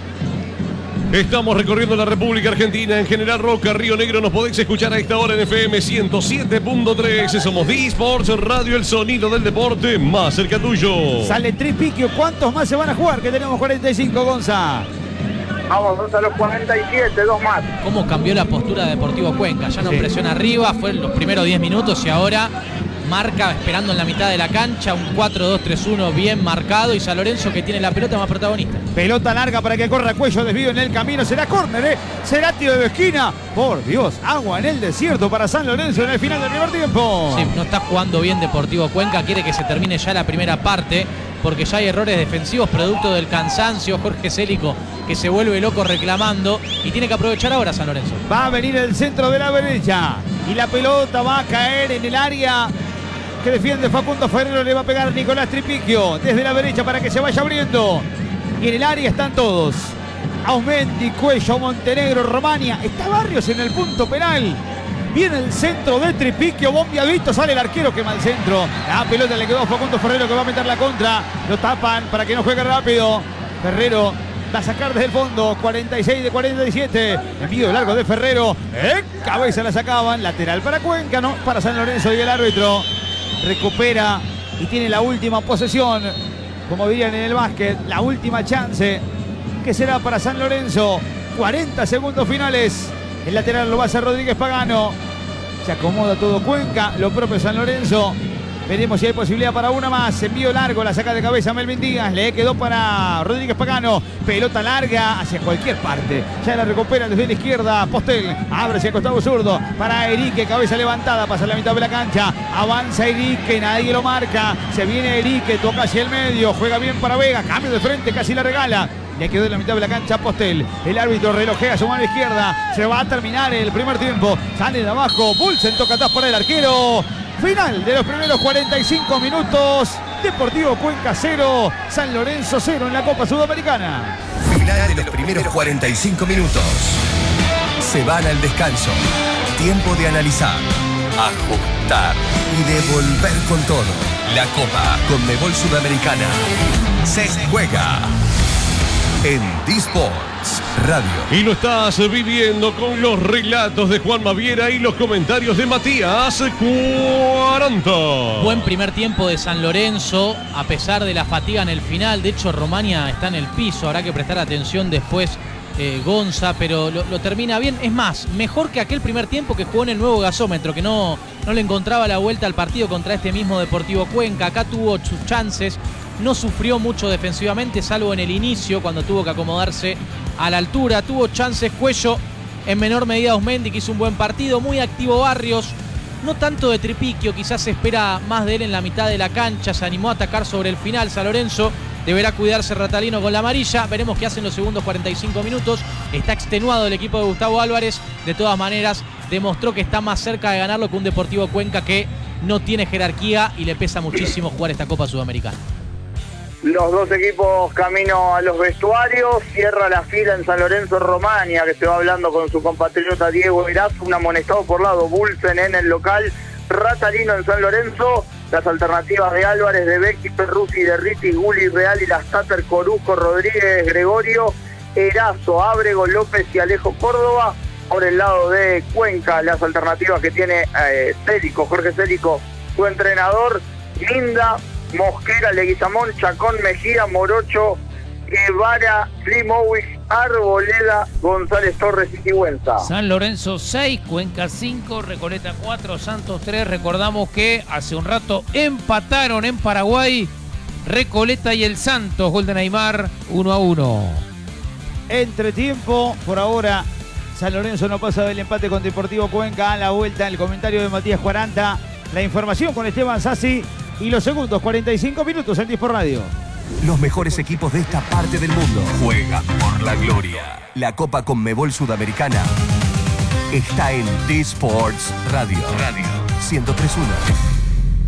Estamos recorriendo la República Argentina. En General Roca, Río Negro, nos podéis escuchar a esta hora en F M ciento siete punto tres. Somos D-Sports Radio, el sonido del deporte más cerca tuyo. Sale Tripiquio. ¿Cuántos más se van a jugar? Que tenemos cuarenta y cinco, Gonza. Vamos, vamos a los cuarenta y siete, dos más. ¿Cómo cambió la postura de Deportivo Cuenca? Ya no Sí. presiona arriba, fue en los primeros diez minutos y ahora marca esperando en la mitad de la cancha, un cuatro dos tres uno bien marcado, y San Lorenzo, que tiene la pelota, más protagonista. Pelota larga para que corra Cuello, desvío en el camino, será córner, ¿eh? Será tiro de esquina. Por Dios, agua en el desierto para San Lorenzo en el final del primer tiempo. Sí, no está jugando bien Deportivo Cuenca, quiere que se termine ya la primera parte, porque ya hay errores defensivos producto del cansancio. Jorge Célico, que se vuelve loco reclamando, y tiene que aprovechar ahora San Lorenzo. Va a venir el centro de la derecha y la pelota va a caer en el área que defiende Facundo Ferrero. Le va a pegar Nicolás Tripiquio desde la derecha para que se vaya abriendo. Y en el área están todos: Ausmendi, Cuello, Montenegro, Romaña. Está Barrios en el punto penal. Viene el centro de Tripiquio, bombeadito, sale el arquero, que mal centro. La pelota le quedó a Facundo Ferrero, que va a meter la contra. Lo tapan para que no juegue rápido. Ferrero va a sacar desde el fondo. cuarenta y seis de cuarenta y siete. Envío largo de Ferrero. En cabeza la sacaban. Lateral para Cuenca, no para San Lorenzo, y el árbitro recupera y tiene la última posesión, como dirían en el básquet, la última chance, que será para San Lorenzo. cuarenta segundos finales. El lateral lo va a hacer Rodríguez Pagano. Se acomoda todo Cuenca, lo propio San Lorenzo. Veremos si hay posibilidad para una más. Envío largo, la saca de cabeza Melvin Díaz. Le quedó para Rodríguez Pagano. Pelota larga hacia cualquier parte. Ya la recupera desde la izquierda Postel. Abre hacia el costado zurdo para Erique. Cabeza levantada, pasa la mitad de la cancha. Avanza Erique, nadie lo marca. Se viene Erique, toca hacia el medio. Juega bien para Vega. Cambio de frente, casi la regala. Le quedó en la mitad de la cancha Postel. El árbitro relojea su mano izquierda. Se va a terminar el primer tiempo. Sale de abajo. Pulsen, toca atrás para el arquero. Final de los primeros cuarenta y cinco minutos. Deportivo Cuenca cero, San Lorenzo cero en la Copa Sudamericana. Final de los primeros cuarenta y cinco minutos. Se van al descanso. Tiempo de analizar, ajustar y devolver con todo. La Copa Conmebol Sudamericana se juega en D-Sports Radio. Y lo estás viviendo con los relatos de Juan Maviera y los comentarios de Matías Cuaranta. Buen primer tiempo de San Lorenzo, a pesar de la fatiga en el final. De hecho, Romaña está en el piso, habrá que prestar atención después eh, Gonza, pero lo, lo termina bien. Es más, mejor que aquel primer tiempo que jugó en el nuevo gasómetro, que no, no le encontraba la vuelta al partido contra este mismo Deportivo Cuenca. Acá tuvo sus chances. No sufrió mucho defensivamente, salvo en el inicio, cuando tuvo que acomodarse a la altura. Tuvo chances Cuello, en menor medida Ausmendi, que hizo un buen partido. Muy activo Barrios, no tanto de Tripiquio, quizás se espera más de él en la mitad de la cancha. Se animó a atacar sobre el final San Lorenzo. Deberá cuidarse Ratalino con la amarilla. Veremos qué hacen los segundos cuarenta y cinco minutos. Está extenuado el equipo de Gustavo Álvarez. De todas maneras, demostró que está más cerca de ganarlo que un Deportivo Cuenca que no tiene jerarquía y le pesa muchísimo jugar esta Copa Sudamericana. Los dos equipos camino a los vestuarios. Cierra la fila en San Lorenzo Romaña, que se va hablando con su compatriota Diego Erazo. Un amonestado por lado, Bulsen en el local, Ratalino en San Lorenzo. Las alternativas de Álvarez, de Becchi, Perruzzi, de Riti, Gulli, Real y las Tater, Corujo, Rodríguez, Gregorio, Erazo, Ábrego, López y Alejo Córdoba. Por el lado de Cuenca, las alternativas que tiene eh, Célico, Jorge Célico, su entrenador, Linda, Mosquera, Leguizamón, Chacón, Mejía, Morocho, Guevara, Klimovic, Arboleda, González Torres y Sigüenza. San Lorenzo seis, Cuenca cinco, Recoleta cuatro, Santos tres. Recordamos que hace un rato empataron en Paraguay Recoleta y el Santos. Gol de Neymar, uno a uno. Entretiempo, por ahora San Lorenzo no pasa del empate con Deportivo Cuenca. A la vuelta, el comentario de Matías Cuaranta, la información con Esteban Sassi y los segundos, cuarenta y cinco minutos en Disport Radio. Los mejores equipos de esta parte del mundo juegan por la gloria. La Copa Conmebol Sudamericana está en Disports Radio. Radio ciento tres punto uno.